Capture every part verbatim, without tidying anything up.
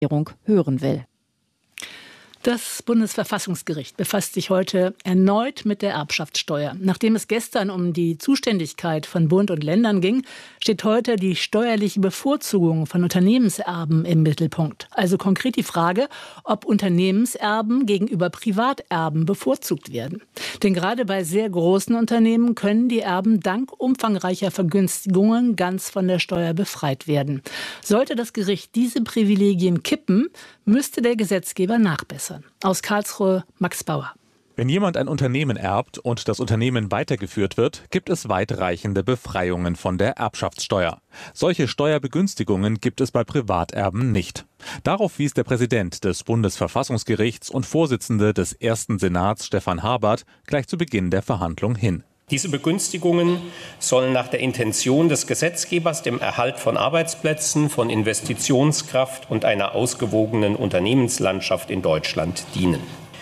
hören will. Das Bundesverfassungsgericht befasst sich heute erneut mit der Erbschaftssteuer. Nachdem es gestern um die Zuständigkeit von Bund und Ländern ging, steht heute die steuerliche Bevorzugung von Unternehmenserben im Mittelpunkt. Also konkret die Frage, ob Unternehmenserben gegenüber Privaterben bevorzugt werden. Denn gerade bei sehr großen Unternehmen können die Erben dank umfangreicher Vergünstigungen ganz von der Steuer befreit werden. Sollte das Gericht diese Privilegien kippen, müsste der Gesetzgeber nachbessern. Aus Karlsruhe, Max Bauer. Wenn jemand ein Unternehmen erbt und das Unternehmen weitergeführt wird, gibt es weitreichende Befreiungen von der Erbschaftssteuer. Solche Steuerbegünstigungen gibt es bei Privaterben nicht. Darauf wies der Präsident des Bundesverfassungsgerichts und Vorsitzende des ersten Senats, Stefan Habert, gleich zu Beginn der Verhandlung hin. Diese Begünstigungen sollen nach der Intention des Gesetzgebers dem Erhalt von Arbeitsplätzen, von Investitionskraft und einer ausgewogenen Unternehmenslandschaft in Deutschland dienen.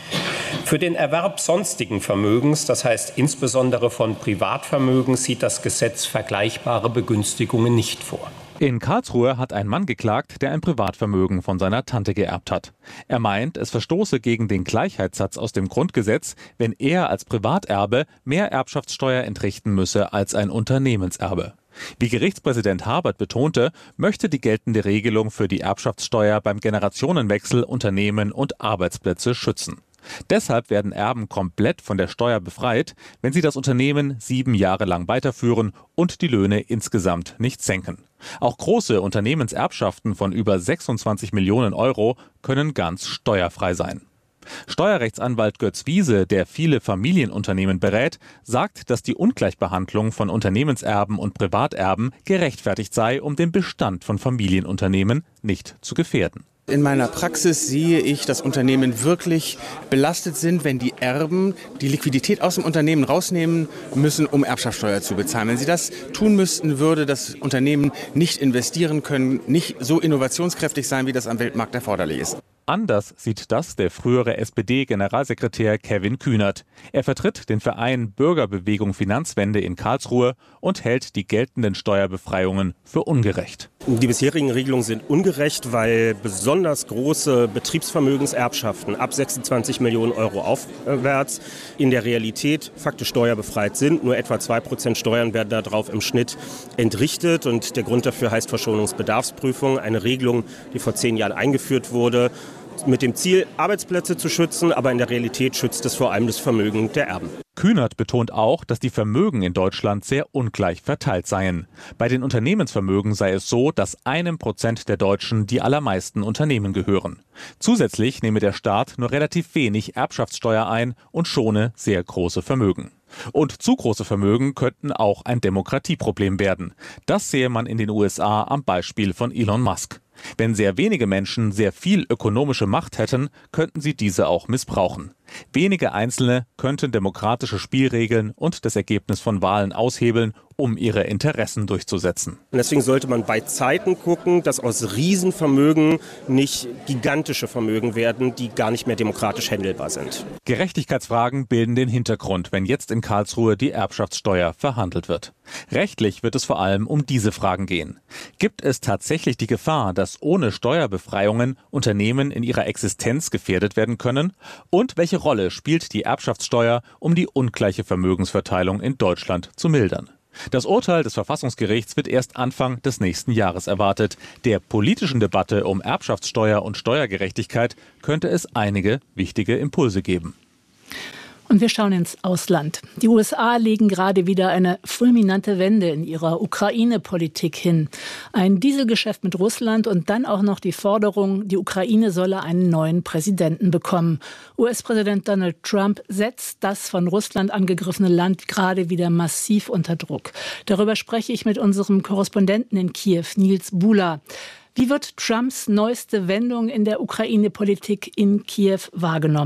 Für den Erwerb sonstigen Vermögens, das heißt insbesondere von Privatvermögen, sieht das Gesetz vergleichbare Begünstigungen nicht vor. In Karlsruhe hat ein Mann geklagt, der ein Privatvermögen von seiner Tante geerbt hat. Er meint, es verstoße gegen den Gleichheitssatz aus dem Grundgesetz, wenn er als Privaterbe mehr Erbschaftssteuer entrichten müsse als ein Unternehmenserbe. Wie Gerichtspräsident Habert betonte, möchte die geltende Regelung für die Erbschaftssteuer beim Generationenwechsel Unternehmen und Arbeitsplätze schützen. Deshalb werden Erben komplett von der Steuer befreit, wenn sie das Unternehmen sieben Jahre lang weiterführen und die Löhne insgesamt nicht senken. Auch große Unternehmenserbschaften von über sechsundzwanzig Millionen Euro können ganz steuerfrei sein. Steuerrechtsanwalt Götz Wiese, der viele Familienunternehmen berät, sagt, dass die Ungleichbehandlung von Unternehmenserben und Privaterben gerechtfertigt sei, um den Bestand von Familienunternehmen nicht zu gefährden. In meiner Praxis sehe ich, dass Unternehmen wirklich belastet sind, wenn die Erben die Liquidität aus dem Unternehmen rausnehmen müssen, um Erbschaftssteuer zu bezahlen. Wenn sie das tun müssten, würde das Unternehmen nicht investieren können, nicht so innovationskräftig sein, wie das am Weltmarkt erforderlich ist. Anders sieht das der frühere S P D-Generalsekretär Kevin Kühnert. Er vertritt den Verein Bürgerbewegung Finanzwende in Karlsruhe und hält die geltenden Steuerbefreiungen für ungerecht. Die bisherigen Regelungen sind ungerecht, weil besonders große Betriebsvermögenserbschaften ab sechsundzwanzig Millionen Euro aufwärts in der Realität faktisch steuerbefreit sind. Nur etwa zwei Prozent Steuern werden darauf im Schnitt entrichtet. Und der Grund dafür heißt Verschonungsbedarfsprüfung, eine Regelung, die vor zehn Jahren eingeführt wurde, mit dem Ziel, Arbeitsplätze zu schützen, aber in der Realität schützt es vor allem das Vermögen der Erben. Kühnert betont auch, dass die Vermögen in Deutschland sehr ungleich verteilt seien. Bei den Unternehmensvermögen sei es so, dass einem Prozent der Deutschen die allermeisten Unternehmen gehören. Zusätzlich nehme der Staat nur relativ wenig Erbschaftssteuer ein und schone sehr große Vermögen. Und zu große Vermögen könnten auch ein Demokratieproblem werden. Das sehe man in den U S A am Beispiel von Elon Musk. Wenn sehr wenige Menschen sehr viel ökonomische Macht hätten, könnten sie diese auch missbrauchen. Wenige Einzelne könnten demokratische Spielregeln und das Ergebnis von Wahlen aushebeln, um ihre Interessen durchzusetzen. Und deswegen sollte man bei Zeiten gucken, dass aus Riesenvermögen nicht gigantische Vermögen werden, die gar nicht mehr demokratisch handelbar sind. Gerechtigkeitsfragen bilden den Hintergrund, wenn jetzt in Karlsruhe die Erbschaftssteuer verhandelt wird. Rechtlich wird es vor allem um diese Fragen gehen. Gibt es tatsächlich die Gefahr, dass ohne Steuerbefreiungen Unternehmen in ihrer Existenz gefährdet werden können? Und welche Rolle spielt die Erbschaftssteuer, um die ungleiche Vermögensverteilung in Deutschland zu mildern? Das Urteil des Verfassungsgerichts wird erst Anfang des nächsten Jahres erwartet. Der politischen Debatte um Erbschaftssteuer und Steuergerechtigkeit könnte es einige wichtige Impulse geben. Und wir schauen ins Ausland. Die U S A legen gerade wieder eine fulminante Wende in ihrer Ukraine-Politik hin. Ein Dieselgeschäft mit Russland und dann auch noch die Forderung, die Ukraine solle einen neuen Präsidenten bekommen. U S-Präsident Donald Trump setzt das von Russland angegriffene Land gerade wieder massiv unter Druck. Darüber spreche ich mit unserem Korrespondenten in Kiew, Nils Bula. Wie wird Trumps neueste Wendung in der Ukraine-Politik in Kiew wahrgenommen?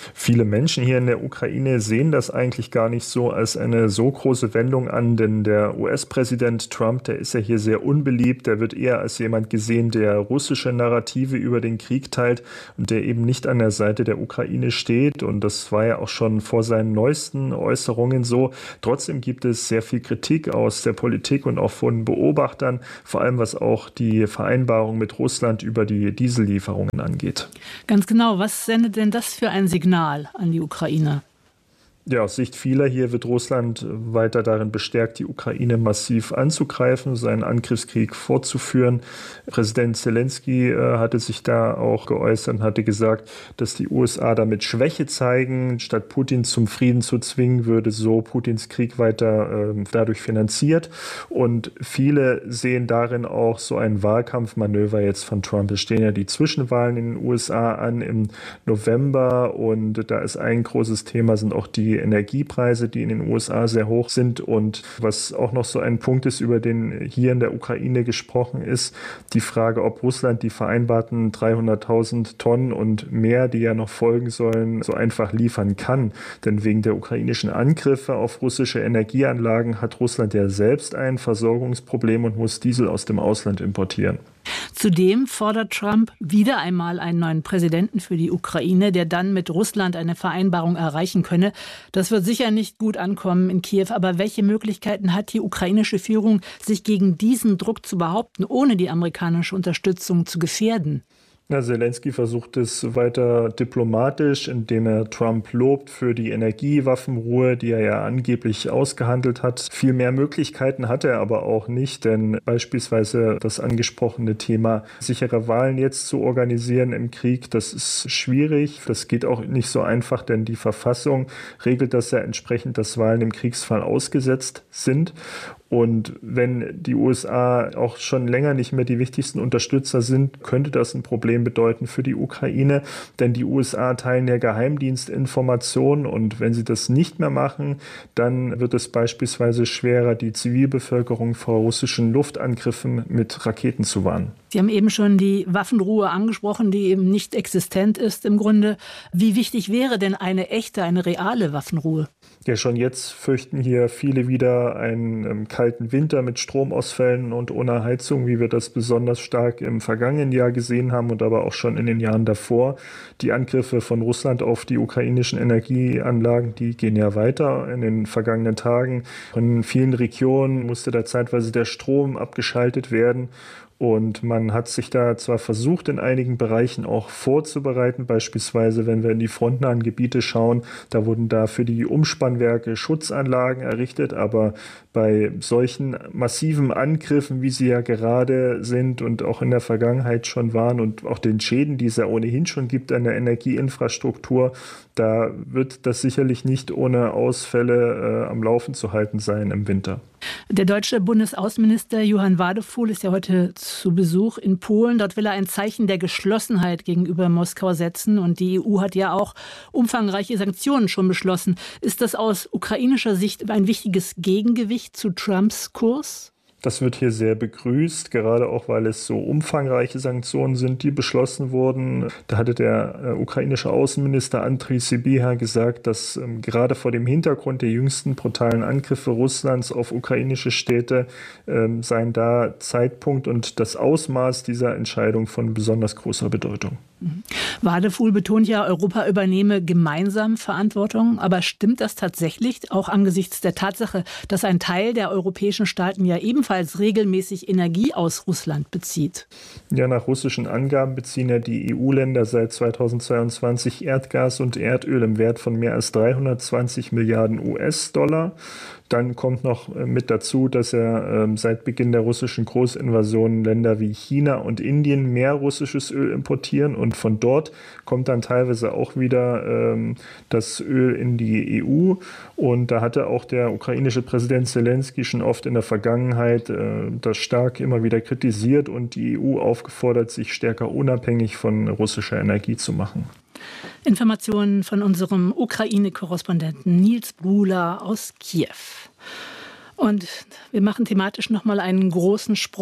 Viele Menschen hier in der Ukraine sehen das eigentlich gar nicht so als eine so große Wendung an, denn der U S-Präsident Trump, der ist ja hier sehr unbeliebt, der wird eher als jemand gesehen, der russische Narrative über den Krieg teilt und der eben nicht an der Seite der Ukraine steht, und das war ja auch schon vor seinen neuesten Äußerungen so. Trotzdem gibt es sehr viel Kritik aus der Politik und auch von Beobachtern, vor allem was auch die Vereinbarung mit Russland über die Diesellieferungen angeht. Ganz genau, was sendet denn das für ein Signal an die Ukraine? Ja, aus Sicht vieler hier wird Russland weiter darin bestärkt, die Ukraine massiv anzugreifen, seinen Angriffskrieg fortzuführen. Präsident Zelensky äh, hatte sich da auch geäußert und hatte gesagt, dass die U S A damit Schwäche zeigen. Statt Putin zum Frieden zu zwingen, würde so Putins Krieg weiter äh, dadurch finanziert. Und viele sehen darin auch so ein Wahlkampfmanöver jetzt von Trump. Es stehen ja die Zwischenwahlen in den U S A an im November, und da ist ein großes Thema, sind auch die Energiepreise, die in den U S A sehr hoch sind. Und was auch noch so ein Punkt ist, über den hier in der Ukraine gesprochen ist, die Frage, ob Russland die vereinbarten dreihunderttausend Tonnen und mehr, die ja noch folgen sollen, so einfach liefern kann. Denn wegen der ukrainischen Angriffe auf russische Energieanlagen hat Russland ja selbst ein Versorgungsproblem und muss Diesel aus dem Ausland importieren. Zudem fordert Trump wieder einmal einen neuen Präsidenten für die Ukraine, der dann mit Russland eine Vereinbarung erreichen könne. Das wird sicher nicht gut ankommen in Kiew. Aber welche Möglichkeiten hat die ukrainische Führung, sich gegen diesen Druck zu behaupten, ohne die amerikanische Unterstützung zu gefährden? Ja, Zelensky versucht es weiter diplomatisch, indem er Trump lobt für die Energiewaffenruhe, die er ja angeblich ausgehandelt hat. Viel mehr Möglichkeiten hat er aber auch nicht, denn beispielsweise das angesprochene Thema sichere Wahlen jetzt zu organisieren im Krieg, das ist schwierig. Das geht auch nicht so einfach, denn die Verfassung regelt das ja entsprechend, dass Wahlen im Kriegsfall ausgesetzt sind. Und wenn die U S A auch schon länger nicht mehr die wichtigsten Unterstützer sind, könnte das ein Problem bedeuten für die Ukraine. Denn die U S A teilen ja Geheimdienstinformationen, und wenn sie das nicht mehr machen, dann wird es beispielsweise schwerer, die Zivilbevölkerung vor russischen Luftangriffen mit Raketen zu warnen. Sie haben eben schon die Waffenruhe angesprochen, die eben nicht existent ist im Grunde. Wie wichtig wäre denn eine echte, eine reale Waffenruhe? Ja, schon jetzt fürchten hier viele wieder einen ähm, kalten Winter mit Stromausfällen und ohne Heizung, wie wir das besonders stark im vergangenen Jahr gesehen haben und aber auch schon in den Jahren davor. Die Angriffe von Russland auf die ukrainischen Energieanlagen, die gehen ja weiter in den vergangenen Tagen. In vielen Regionen musste da zeitweise der Strom abgeschaltet werden. Und man hat sich da zwar versucht, in einigen Bereichen auch vorzubereiten, beispielsweise wenn wir in die frontnahen Gebiete schauen, da wurden da für die Umspannwerke Schutzanlagen errichtet, aber bei solchen massiven Angriffen, wie sie ja gerade sind und auch in der Vergangenheit schon waren, und auch den Schäden, die es ja ohnehin schon gibt an der Energieinfrastruktur, da wird das sicherlich nicht ohne Ausfälle äh, am Laufen zu halten sein im Winter. Der deutsche Bundesaußenminister Johann Wadefuhl ist ja heute zu Besuch in Polen. Dort will er ein Zeichen der Geschlossenheit gegenüber Moskau setzen. Und die E U hat ja auch umfangreiche Sanktionen schon beschlossen. Ist das aus ukrainischer Sicht ein wichtiges Gegengewicht zu Trumps Kurs? Das wird hier sehr begrüßt, gerade auch, weil es so umfangreiche Sanktionen sind, die beschlossen wurden. Da hatte der äh, ukrainische Außenminister Andriy Sybiha gesagt, dass ähm, gerade vor dem Hintergrund der jüngsten brutalen Angriffe Russlands auf ukrainische Städte ähm, seien da Zeitpunkt und das Ausmaß dieser Entscheidung von besonders großer Bedeutung. Wadefuhl betont ja, Europa übernehme gemeinsam Verantwortung. Aber stimmt das tatsächlich, auch angesichts der Tatsache, dass ein Teil der europäischen Staaten ja ebenfalls regelmäßig Energie aus Russland bezieht? Ja, nach russischen Angaben beziehen ja die E U-Länder seit zweitausendzweiundzwanzig Erdgas und Erdöl im Wert von mehr als dreihundertzwanzig Milliarden U S-Dollar. Dann kommt noch mit dazu, dass er äh, seit Beginn der russischen Großinvasion Länder wie China und Indien mehr russisches Öl importieren, und von dort kommt dann teilweise auch wieder ähm, das Öl in die E U. Und da hatte auch der ukrainische Präsident Zelensky schon oft in der Vergangenheit äh, das stark immer wieder kritisiert und die E U aufgefordert, sich stärker unabhängig von russischer Energie zu machen. Informationen von unserem Ukraine-Korrespondenten Nils Buhler aus Kiew. Und wir machen thematisch nochmal einen großen Sprung.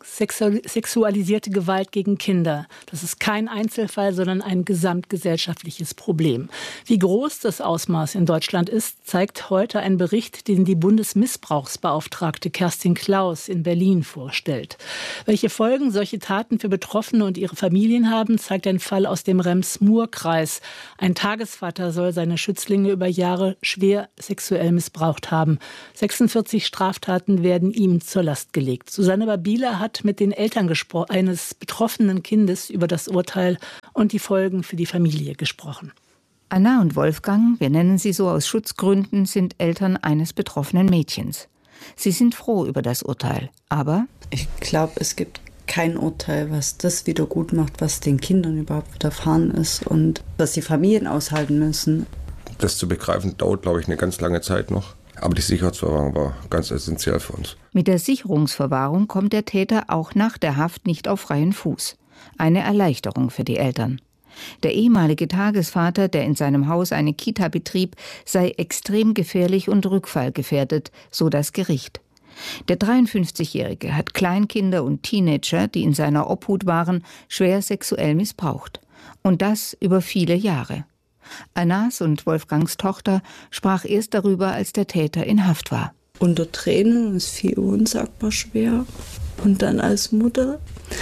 sexualisierte Gewalt gegen Kinder. Das ist kein Einzelfall, sondern ein gesamtgesellschaftliches Problem. Wie groß das Ausmaß in Deutschland ist, zeigt heute ein Bericht, den die Bundesmissbrauchsbeauftragte Kerstin Klaus in Berlin vorstellt. Welche Folgen solche Taten für Betroffene und ihre Familien haben, zeigt ein Fall aus dem Rems-Murr-Kreis. Ein Tagesvater soll seine Schützlinge über Jahre schwer sexuell missbraucht haben. sechsundvierzig Straftaten werden ihm zur Last gelegt. Susanne Babila hat mit den Eltern eines betroffenen Kindes über das Urteil und die Folgen für die Familie gesprochen. Anna und Wolfgang, wir nennen sie so aus Schutzgründen, sind Eltern eines betroffenen Mädchens. Sie sind froh über das Urteil, aber ich glaube, es gibt kein Urteil, was das wieder gut macht, was den Kindern überhaupt widerfahren ist und was die Familien aushalten müssen. Das zu begreifen dauert, glaube ich, eine ganz lange Zeit noch. Aber die Sicherheitsverwahrung war ganz essentiell für uns. Mit der Sicherungsverwahrung kommt der Täter auch nach der Haft nicht auf freien Fuß. Eine Erleichterung für die Eltern. Der ehemalige Tagesvater, der in seinem Haus eine Kita betrieb, sei extrem gefährlich und rückfallgefährdet, so das Gericht. Der dreiundfünfzigjährige hat Kleinkinder und Teenager, die in seiner Obhut waren, schwer sexuell missbraucht. Und das über viele Jahre. Annas und Wolfgangs Tochter sprach erst darüber, als der Täter in Haft war. Unter Tränen, es fiel unsagbar schwer. Und dann als Mutter,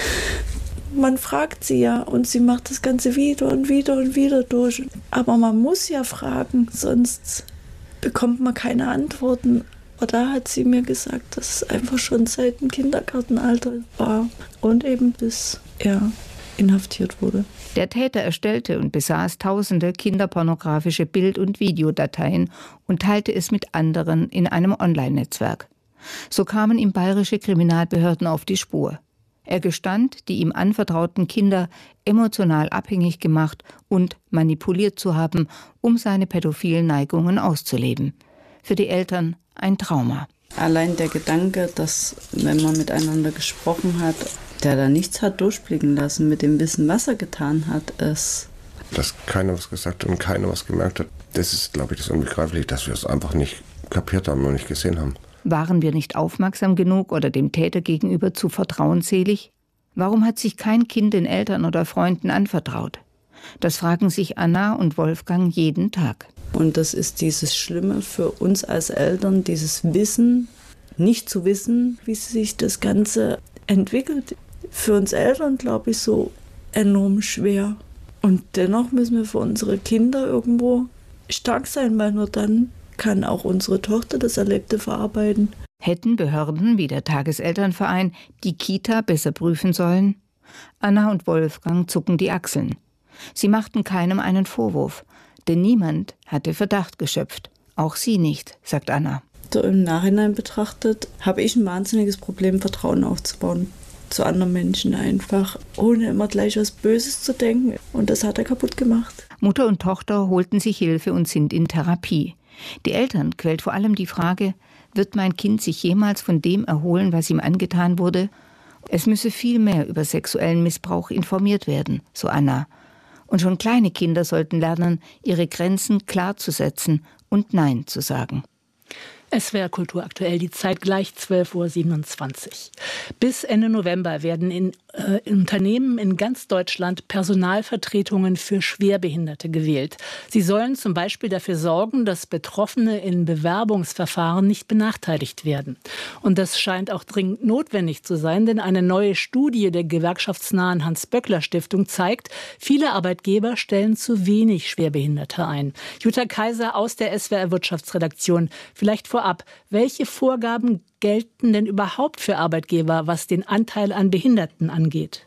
man fragt sie ja und sie macht das Ganze wieder und wieder und wieder durch. Aber man muss ja fragen, sonst bekommt man keine Antworten. Aber da hat sie mir gesagt, dass es einfach schon seit dem Kindergartenalter war und eben bis er inhaftiert wurde. Der Täter erstellte und besaß tausende kinderpornografische Bild- und Videodateien und teilte es mit anderen in einem Online-Netzwerk. So kamen ihm bayerische Kriminalbehörden auf die Spur. Er gestand, die ihm anvertrauten Kinder emotional abhängig gemacht und manipuliert zu haben, um seine pädophilen Neigungen auszuleben. Für die Eltern ein Trauma. Allein der Gedanke, dass, wenn man miteinander gesprochen hat, der da nichts hat durchblicken lassen mit dem Wissen, was er getan hat, ist... Dass keiner was gesagt hat und keiner was gemerkt hat, das ist, glaube ich, das Unbegreifliche, dass wir es einfach nicht kapiert haben und nicht gesehen haben. Waren wir nicht aufmerksam genug oder dem Täter gegenüber zu vertrauensselig? Warum hat sich kein Kind den Eltern oder Freunden anvertraut? Das fragen sich Anna und Wolfgang jeden Tag. Und das ist dieses Schlimme für uns als Eltern, dieses Wissen, nicht zu wissen, wie sich das Ganze entwickelt. Für uns Eltern, glaube ich, so enorm schwer. Und dennoch müssen wir für unsere Kinder irgendwo stark sein, weil nur dann kann auch unsere Tochter das Erlebte verarbeiten. Hätten Behörden wie der Tageselternverein die Kita besser prüfen sollen? Anna und Wolfgang zucken die Achseln. Sie machten keinem einen Vorwurf, denn niemand hatte Verdacht geschöpft. Auch sie nicht, sagt Anna. So im Nachhinein betrachtet habe ich ein wahnsinniges Problem, Vertrauen aufzubauen zu anderen Menschen einfach, ohne immer gleich was Böses zu denken. Und das hat er kaputt gemacht. Mutter und Tochter holten sich Hilfe und sind in Therapie. Die Eltern quält vor allem die Frage, wird mein Kind sich jemals von dem erholen, was ihm angetan wurde? Es müsse viel mehr über sexuellen Missbrauch informiert werden, so Anna. Und schon kleine Kinder sollten lernen, ihre Grenzen klar zu setzen und Nein zu sagen. S W R Kultur aktuell, die Zeit gleich zwölf Uhr siebenundzwanzig. Bis Ende November werden in, äh, in Unternehmen in ganz Deutschland Personalvertretungen für Schwerbehinderte gewählt. Sie sollen zum Beispiel dafür sorgen, dass Betroffene in Bewerbungsverfahren nicht benachteiligt werden. Und das scheint auch dringend notwendig zu sein, denn eine neue Studie der gewerkschaftsnahen Hans-Böckler-Stiftung zeigt, viele Arbeitgeber stellen zu wenig Schwerbehinderte ein. Jutta Kaiser aus der S W R Wirtschaftsredaktion. Vielleicht vor Ab. Welche Vorgaben gelten denn überhaupt für Arbeitgeber, was den Anteil an Behinderten angeht?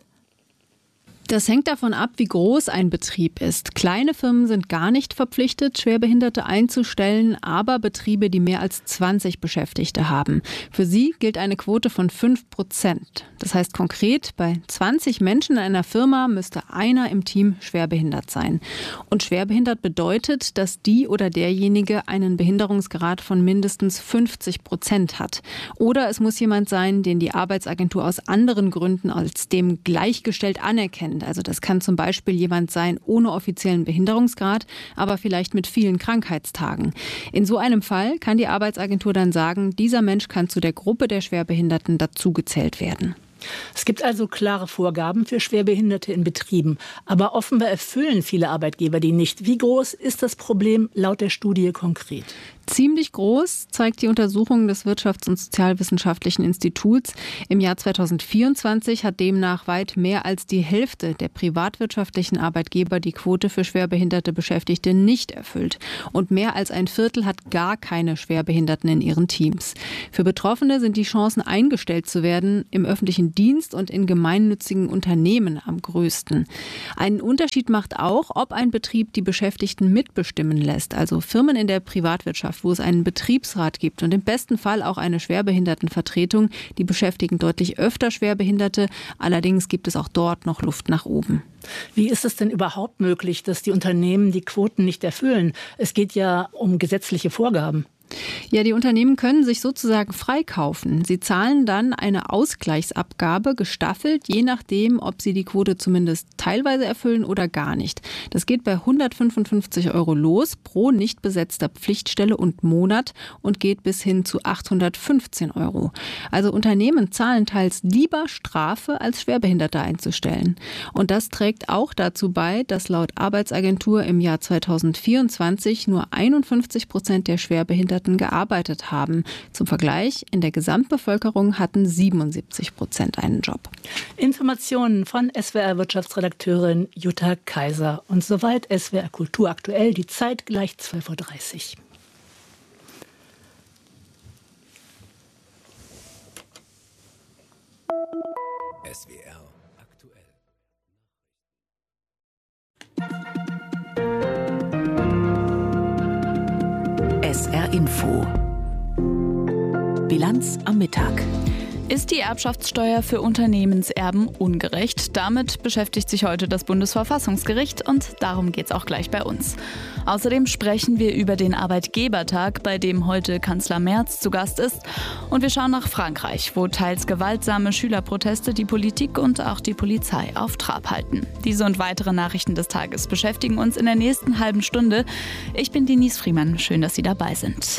Das hängt davon ab, wie groß ein Betrieb ist. Kleine Firmen sind gar nicht verpflichtet, Schwerbehinderte einzustellen, aber Betriebe, die mehr als zwanzig Beschäftigte haben. Für sie gilt eine Quote von fünf Prozent. Das heißt konkret, bei zwanzig Menschen in einer Firma müsste einer im Team schwerbehindert sein. Und schwerbehindert bedeutet, dass die oder derjenige einen Behinderungsgrad von mindestens fünfzig Prozent hat. Oder es muss jemand sein, den die Arbeitsagentur aus anderen Gründen als dem gleichgestellt anerkennt. Also das kann zum Beispiel jemand sein ohne offiziellen Behinderungsgrad, aber vielleicht mit vielen Krankheitstagen. In so einem Fall kann die Arbeitsagentur dann sagen, dieser Mensch kann zu der Gruppe der Schwerbehinderten dazugezählt werden. Es gibt also klare Vorgaben für Schwerbehinderte in Betrieben. Aber offenbar erfüllen viele Arbeitgeber die nicht. Wie groß ist das Problem laut der Studie konkret? Ziemlich groß, zeigt die Untersuchung des Wirtschafts- und Sozialwissenschaftlichen Instituts. Im Jahr zweitausendvierundzwanzig hat demnach weit mehr als die Hälfte der privatwirtschaftlichen Arbeitgeber die Quote für schwerbehinderte Beschäftigte nicht erfüllt. Und mehr als ein Viertel hat gar keine Schwerbehinderten in ihren Teams. Für Betroffene sind die Chancen, eingestellt zu werden, im öffentlichen Dienst und in gemeinnützigen Unternehmen am größten. Einen Unterschied macht auch, ob ein Betrieb die Beschäftigten mitbestimmen lässt, also Firmen in der Privatwirtschaft, wo es einen Betriebsrat gibt und im besten Fall auch eine Schwerbehindertenvertretung. Die beschäftigen deutlich öfter Schwerbehinderte. Allerdings gibt es auch dort noch Luft nach oben. Wie ist es denn überhaupt möglich, dass die Unternehmen die Quoten nicht erfüllen? Es geht ja um gesetzliche Vorgaben. Ja, die Unternehmen können sich sozusagen freikaufen. Sie zahlen dann eine Ausgleichsabgabe, gestaffelt, je nachdem, ob sie die Quote zumindest teilweise erfüllen oder gar nicht. Das geht bei hundertfünfundfünfzig Euro los pro nicht besetzter Pflichtstelle und Monat und geht bis hin zu achthundertfünfzehn Euro. Also Unternehmen zahlen teils lieber Strafe, als Schwerbehinderte einzustellen. Und das trägt auch dazu bei, dass laut Arbeitsagentur im Jahr zweitausendvierundzwanzig nur einundfünfzig Prozent der Schwerbehinderten gearbeitet haben. Zum Vergleich, in der Gesamtbevölkerung hatten siebenundsiebzig Prozent einen Job. Informationen von S W R-Wirtschaftsredakteurin Jutta Kaiser. Und soweit S W R Kultur aktuell, die Zeit gleich zwölf Uhr dreißig. S W R aktuell. S R Info. Bilanz am Mittag. Ist die Erbschaftssteuer für Unternehmenserben ungerecht? Damit beschäftigt sich heute das Bundesverfassungsgericht und darum geht es auch gleich bei uns. Außerdem sprechen wir über den Arbeitgebertag, bei dem heute Kanzler Merz zu Gast ist. Und wir schauen nach Frankreich, wo teils gewaltsame Schülerproteste die Politik und auch die Polizei auf Trab halten. Diese und weitere Nachrichten des Tages beschäftigen uns in der nächsten halben Stunde. Ich bin Denise Friemann, schön, dass Sie dabei sind.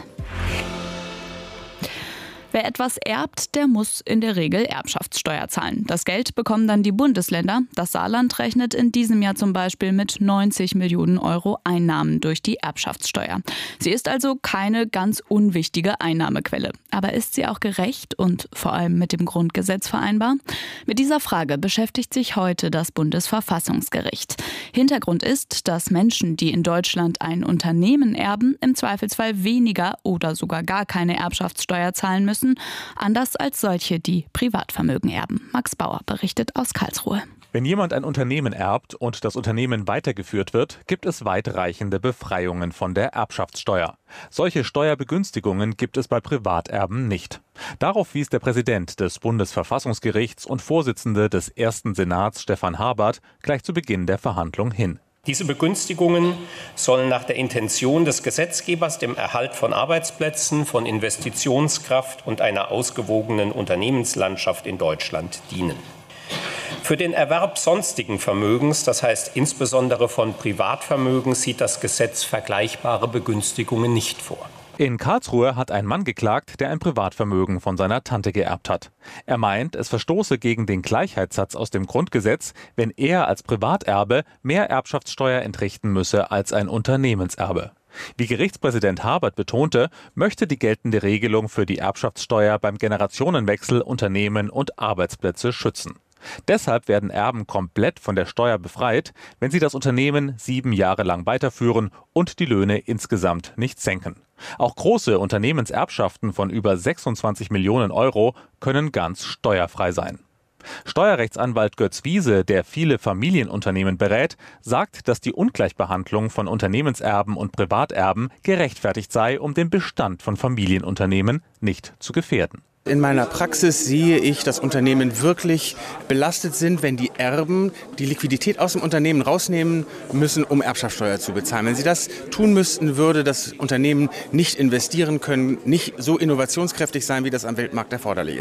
Wer etwas erbt, der muss in der Regel Erbschaftssteuer zahlen. Das Geld bekommen dann die Bundesländer. Das Saarland rechnet in diesem Jahr zum Beispiel mit neunzig Millionen Euro Einnahmen durch die Erbschaftssteuer. Sie ist also keine ganz unwichtige Einnahmequelle. Aber ist sie auch gerecht und vor allem mit dem Grundgesetz vereinbar? Mit dieser Frage beschäftigt sich heute das Bundesverfassungsgericht. Hintergrund ist, dass Menschen, die in Deutschland ein Unternehmen erben, im Zweifelsfall weniger oder sogar gar keine Erbschaftssteuer zahlen müssen. Anders als solche, die Privatvermögen erben. Max Bauer berichtet aus Karlsruhe. Wenn jemand ein Unternehmen erbt und das Unternehmen weitergeführt wird, gibt es weitreichende Befreiungen von der Erbschaftssteuer. Solche Steuerbegünstigungen gibt es bei Privaterben nicht. Darauf wies der Präsident des Bundesverfassungsgerichts und Vorsitzende des ersten Senats, Stefan Habert, gleich zu Beginn der Verhandlung hin. Diese Begünstigungen sollen nach der Intention des Gesetzgebers dem Erhalt von Arbeitsplätzen, von Investitionskraft und einer ausgewogenen Unternehmenslandschaft in Deutschland dienen. Für den Erwerb sonstigen Vermögens, das heißt insbesondere von Privatvermögen, sieht das Gesetz vergleichbare Begünstigungen nicht vor. In Karlsruhe hat ein Mann geklagt, der ein Privatvermögen von seiner Tante geerbt hat. Er meint, es verstoße gegen den Gleichheitssatz aus dem Grundgesetz, wenn er als Privaterbe mehr Erbschaftssteuer entrichten müsse als ein Unternehmenserbe. Wie Gerichtspräsident Habert betonte, möchte die geltende Regelung für die Erbschaftssteuer beim Generationenwechsel Unternehmen und Arbeitsplätze schützen. Deshalb werden Erben komplett von der Steuer befreit, wenn sie das Unternehmen sieben Jahre lang weiterführen und die Löhne insgesamt nicht senken. Auch große Unternehmenserbschaften von über sechsundzwanzig Millionen Euro können ganz steuerfrei sein. Steuerrechtsanwalt Götz Wiese, der viele Familienunternehmen berät, sagt, dass die Ungleichbehandlung von Unternehmenserben und Privaterben gerechtfertigt sei, um den Bestand von Familienunternehmen nicht zu gefährden. In meiner Praxis sehe ich, dass Unternehmen wirklich belastet sind, wenn die Erben die Liquidität aus dem Unternehmen rausnehmen müssen, um Erbschaftssteuer zu bezahlen. Wenn sie das tun müssten, würde das Unternehmen nicht investieren können, nicht so innovationskräftig sein, wie das am Weltmarkt erforderlich ist.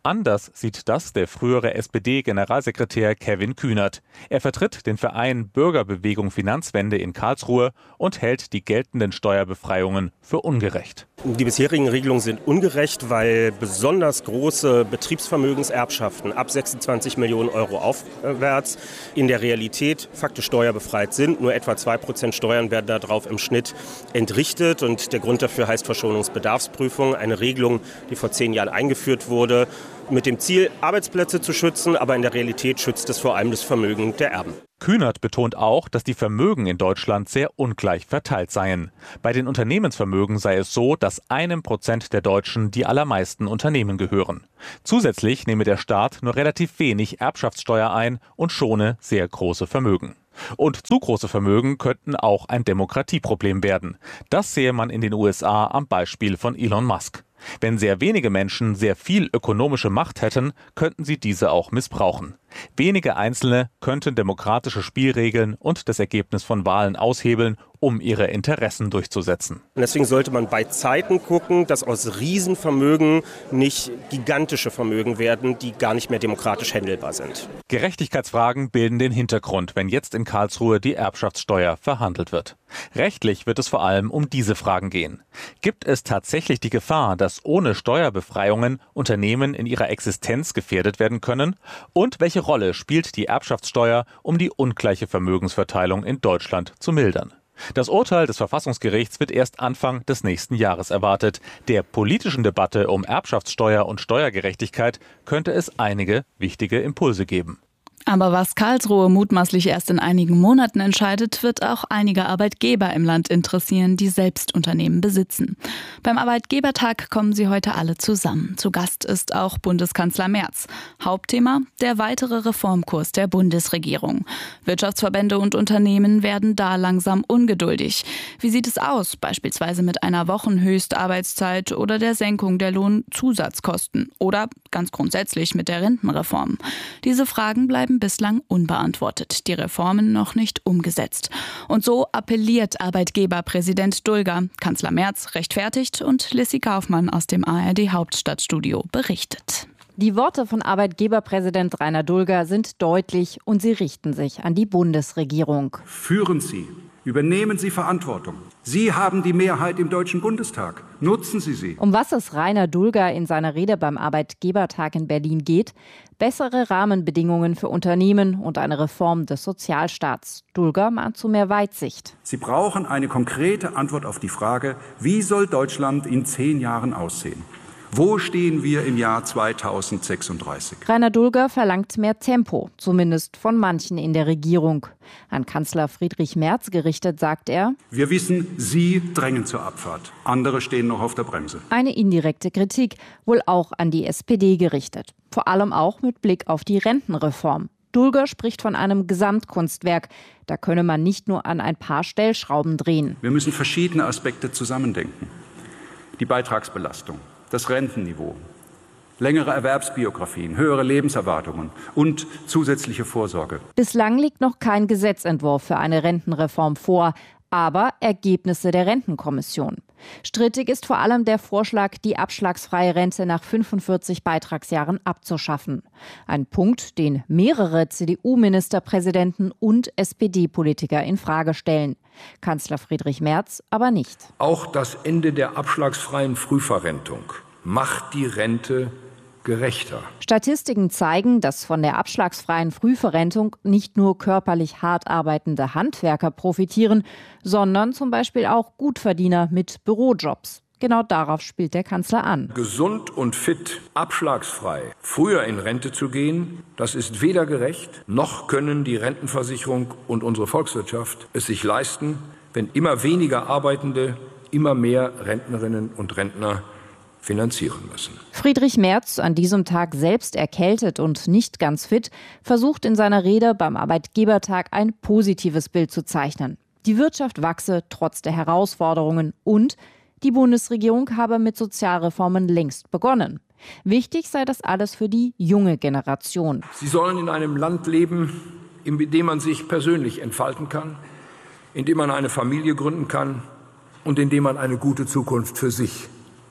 Anders sieht das der frühere S P D-Generalsekretär Kevin Kühnert. Er vertritt den Verein Bürgerbewegung Finanzwende in Karlsruhe und hält die geltenden Steuerbefreiungen für ungerecht. Die bisherigen Regelungen sind ungerecht, weil besonders große Betriebsvermögenserbschaften ab sechsundzwanzig Millionen Euro aufwärts in der Realität faktisch steuerbefreit sind. Nur etwa zwei Prozent Steuern werden darauf im Schnitt entrichtet. Und der Grund dafür heißt Verschonungsbedarfsprüfung, eine Regelung, die vor zehn Jahren eingeführt wurde, mit dem Ziel, Arbeitsplätze zu schützen, aber in der Realität schützt es vor allem das Vermögen der Erben. Kühnert betont auch, dass die Vermögen in Deutschland sehr ungleich verteilt seien. Bei den Unternehmensvermögen sei es so, dass einem Prozent der Deutschen die allermeisten Unternehmen gehören. Zusätzlich nehme der Staat nur relativ wenig Erbschaftssteuer ein und schone sehr große Vermögen. Und zu große Vermögen könnten auch ein Demokratieproblem werden. Das sehe man in den U S A am Beispiel von Elon Musk. Wenn sehr wenige Menschen sehr viel ökonomische Macht hätten, könnten sie diese auch missbrauchen. Wenige Einzelne könnten demokratische Spielregeln und das Ergebnis von Wahlen aushebeln, um ihre Interessen durchzusetzen. Und deswegen sollte man bei Zeiten gucken, dass aus Riesenvermögen nicht gigantische Vermögen werden, die gar nicht mehr demokratisch handelbar sind. Gerechtigkeitsfragen bilden den Hintergrund, wenn jetzt in Karlsruhe die Erbschaftssteuer verhandelt wird. Rechtlich wird es vor allem um diese Fragen gehen. Gibt es tatsächlich die Gefahr, dass ohne Steuerbefreiungen Unternehmen in ihrer Existenz gefährdet werden können? Und welche Rolle spielt die Erbschaftssteuer, um die ungleiche Vermögensverteilung in Deutschland zu mildern? Das Urteil des Verfassungsgerichts wird erst Anfang des nächsten Jahres erwartet. Der politischen Debatte um Erbschaftssteuer und Steuergerechtigkeit könnte es einige wichtige Impulse geben. Aber was Karlsruhe mutmaßlich erst in einigen Monaten entscheidet, wird auch einige Arbeitgeber im Land interessieren, die selbst Unternehmen besitzen. Beim Arbeitgebertag kommen sie heute alle zusammen. Zu Gast ist auch Bundeskanzler Merz. Hauptthema: der weitere Reformkurs der Bundesregierung. Wirtschaftsverbände und Unternehmen werden da langsam ungeduldig. Wie sieht es aus, beispielsweise mit einer Wochenhöchstarbeitszeit oder der Senkung der Lohnzusatzkosten oder ganz grundsätzlich mit der Rentenreform? Diese Fragen bleiben bislang unbeantwortet, die Reformen noch nicht umgesetzt. Und so appelliert Arbeitgeberpräsident Dulger. Kanzler Merz rechtfertigt und Lissy Kaufmann aus dem A R D-Hauptstadtstudio berichtet. Die Worte von Arbeitgeberpräsident Rainer Dulger sind deutlich und sie richten sich an die Bundesregierung. Führen Sie, übernehmen Sie Verantwortung. Sie haben die Mehrheit im Deutschen Bundestag. Nutzen Sie sie. Um was es Rainer Dulger in seiner Rede beim Arbeitgebertag in Berlin geht: bessere Rahmenbedingungen für Unternehmen und eine Reform des Sozialstaats. Dulger mahnt zu mehr Weitsicht. Sie brauchen eine konkrete Antwort auf die Frage, wie soll Deutschland in zehn Jahren aussehen? Wo stehen wir im Jahr zweitausendsechsunddreißig? Rainer Dulger verlangt mehr Tempo, zumindest von manchen in der Regierung. An Kanzler Friedrich Merz gerichtet sagt er: Wir wissen, Sie drängen zur Abfahrt. Andere stehen noch auf der Bremse. Eine indirekte Kritik, wohl auch an die S P D gerichtet. Vor allem auch mit Blick auf die Rentenreform. Dulger spricht von einem Gesamtkunstwerk. Da könne man nicht nur an ein paar Stellschrauben drehen. Wir müssen verschiedene Aspekte zusammendenken. Die Beitragsbelastung, das Rentenniveau, längere Erwerbsbiografien, höhere Lebenserwartungen und zusätzliche Vorsorge. Bislang liegt noch kein Gesetzentwurf für eine Rentenreform vor, aber Ergebnisse der Rentenkommission. Strittig ist vor allem der Vorschlag, die abschlagsfreie Rente nach fünfundvierzig Beitragsjahren abzuschaffen. Ein Punkt, den mehrere C D U-Ministerpräsidenten und S P D-Politiker in Frage stellen. Kanzler Friedrich Merz aber nicht. Auch das Ende der abschlagsfreien Frühverrentung macht die Rente gerechter. Statistiken zeigen, dass von der abschlagsfreien Frühverrentung nicht nur körperlich hart arbeitende Handwerker profitieren, sondern zum Beispiel auch Gutverdiener mit Bürojobs. Genau darauf spielt der Kanzler an. Gesund und fit, abschlagsfrei, früher in Rente zu gehen, das ist weder gerecht, noch können die Rentenversicherung und unsere Volkswirtschaft es sich leisten, wenn immer weniger Arbeitende immer mehr Rentnerinnen und Rentner finanzieren müssen. Friedrich Merz, an diesem Tag selbst erkältet und nicht ganz fit, versucht in seiner Rede beim Arbeitgebertag ein positives Bild zu zeichnen. Die Wirtschaft wachse trotz der Herausforderungen und die Bundesregierung habe mit Sozialreformen längst begonnen. Wichtig sei das alles für die junge Generation. Sie sollen in einem Land leben, in dem man sich persönlich entfalten kann, in dem man eine Familie gründen kann und in dem man eine gute Zukunft für sich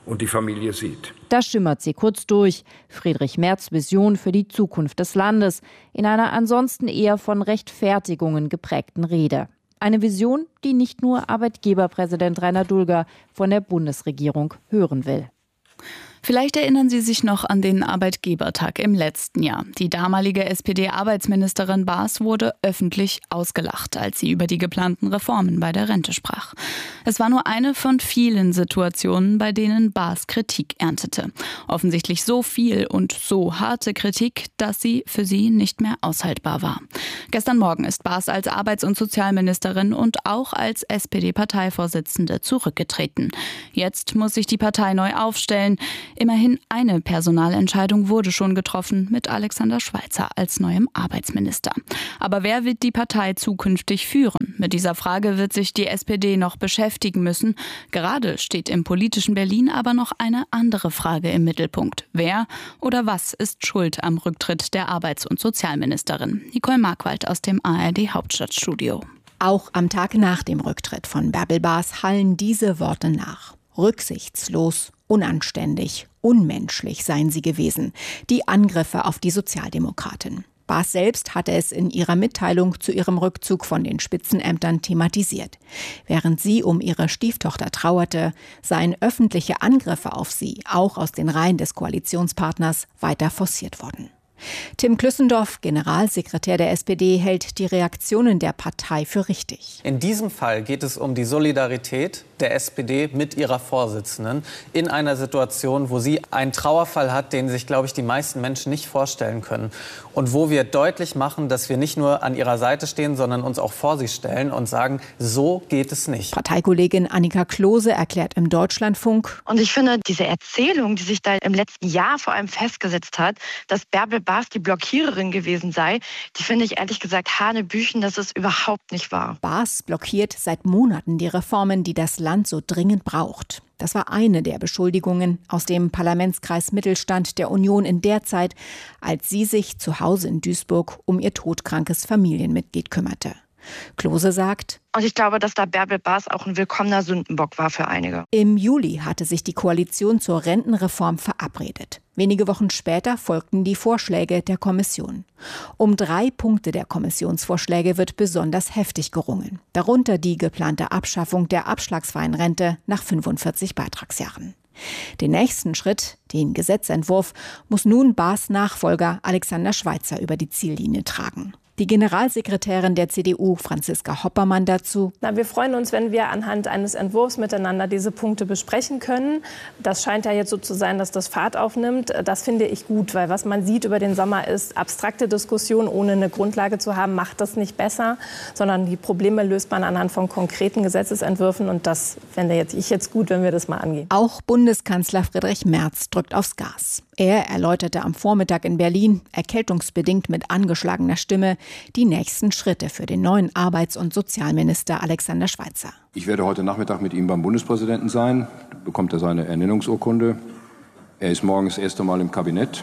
und die Familie sieht. Da schimmert sie kurz durch. Friedrich Merz' Vision für die Zukunft des Landes in einer ansonsten eher von Rechtfertigungen geprägten Rede. Eine Vision, die nicht nur Arbeitgeberpräsident Rainer Dulger von der Bundesregierung hören will. Vielleicht erinnern Sie sich noch an den Arbeitgebertag im letzten Jahr. Die damalige S P D-Arbeitsministerin Baas wurde öffentlich ausgelacht, als sie über die geplanten Reformen bei der Rente sprach. Es war nur eine von vielen Situationen, bei denen Baas Kritik erntete. Offensichtlich so viel und so harte Kritik, dass sie für sie nicht mehr aushaltbar war. Gestern Morgen ist Baas als Arbeits- und Sozialministerin und auch als S P D-Parteivorsitzende zurückgetreten. Jetzt muss sich die Partei neu aufstellen. Immerhin eine Personalentscheidung wurde schon getroffen mit Alexander Schweitzer als neuem Arbeitsminister. Aber wer wird die Partei zukünftig führen? Mit dieser Frage wird sich die S P D noch beschäftigen müssen. Gerade steht im politischen Berlin aber noch eine andere Frage im Mittelpunkt. Wer oder was ist schuld am Rücktritt der Arbeits- und Sozialministerin? Nicole Markwald aus dem A R D-Hauptstadtstudio. Auch am Tag nach dem Rücktritt von Bärbel Baas hallen diese Worte nach. Rücksichtslos, unanständig, unmenschlich seien sie gewesen. Die Angriffe auf die Sozialdemokratin. Baas selbst hatte es in ihrer Mitteilung zu ihrem Rückzug von den Spitzenämtern thematisiert. Während sie um ihre Stieftochter trauerte, seien öffentliche Angriffe auf sie, auch aus den Reihen des Koalitionspartners, weiter forciert worden. Tim Klüssendorf, Generalsekretär der S P D, hält die Reaktionen der Partei für richtig. In diesem Fall geht es um die Solidarität der S P D mit ihrer Vorsitzenden in einer Situation, wo sie einen Trauerfall hat, den sich, glaube ich, die meisten Menschen nicht vorstellen können. Und wo wir deutlich machen, dass wir nicht nur an ihrer Seite stehen, sondern uns auch vor sie stellen und sagen, so geht es nicht. Parteikollegin Annika Klose erklärt im Deutschlandfunk. Und ich finde, diese Erzählung, die sich da im letzten Jahr vor allem festgesetzt hat, dass Bärbel Baas die Blockiererin gewesen sei, die finde ich ehrlich gesagt hanebüchen, dass es überhaupt nicht wahr. Baas blockiert seit Monaten die Reformen, die das Land so dringend braucht. Das war eine der Beschuldigungen aus dem Parlamentskreis Mittelstand der Union in der Zeit, als sie sich zu Hause in Duisburg um ihr todkrankes Familienmitglied kümmerte. Klose sagt, und ich glaube, dass da Bärbel Baas auch ein willkommener Sündenbock war für einige. Im Juli hatte sich die Koalition zur Rentenreform verabredet. Wenige Wochen später folgten die Vorschläge der Kommission. Um drei Punkte der Kommissionsvorschläge wird besonders heftig gerungen. Darunter die geplante Abschaffung der abschlagsfreien Rente nach fünfundvierzig Beitragsjahren. Den nächsten Schritt, den Gesetzentwurf, muss nun Baas Nachfolger Alexander Schweitzer über die Ziellinie tragen. Die Generalsekretärin der C D U, Franziska Hoppermann, dazu. Na, wir freuen uns, wenn wir anhand eines Entwurfs miteinander diese Punkte besprechen können. Das scheint ja jetzt so zu sein, dass das Fahrt aufnimmt. Das finde ich gut, weil was man sieht über den Sommer ist, abstrakte Diskussion ohne eine Grundlage zu haben, macht das nicht besser, sondern die Probleme löst man anhand von konkreten Gesetzesentwürfen. Und das fände jetzt ich jetzt gut, wenn wir das mal angehen. Auch Bundeskanzler Friedrich Merz drückt aufs Gas. Er erläuterte am Vormittag in Berlin, erkältungsbedingt mit angeschlagener Stimme, die nächsten Schritte für den neuen Arbeits- und Sozialminister Alexander Schweitzer. Ich werde heute Nachmittag mit ihm beim Bundespräsidenten sein. Da bekommt er seine Ernennungsurkunde. Er ist morgen das erste Mal im Kabinett.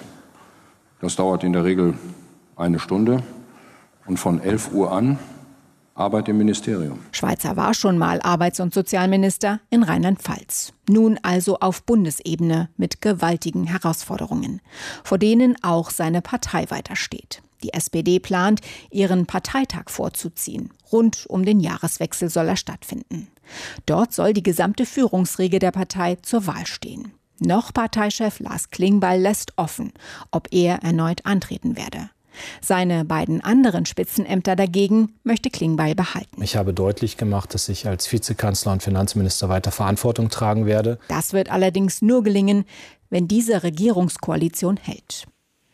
Das dauert in der Regel eine Stunde. Und von elf Uhr an Arbeit im Ministerium. Schweitzer war schon mal Arbeits- und Sozialminister in Rheinland-Pfalz. Nun also auf Bundesebene mit gewaltigen Herausforderungen, vor denen auch seine Partei weitersteht. Die S P D plant, ihren Parteitag vorzuziehen. Rund um den Jahreswechsel soll er stattfinden. Dort soll die gesamte Führungsriege der Partei zur Wahl stehen. Noch Parteichef Lars Klingbeil lässt offen, ob er erneut antreten werde. Seine beiden anderen Spitzenämter dagegen möchte Klingbeil behalten. Ich habe deutlich gemacht, dass ich als Vizekanzler und Finanzminister weiter Verantwortung tragen werde. Das wird allerdings nur gelingen, wenn diese Regierungskoalition hält.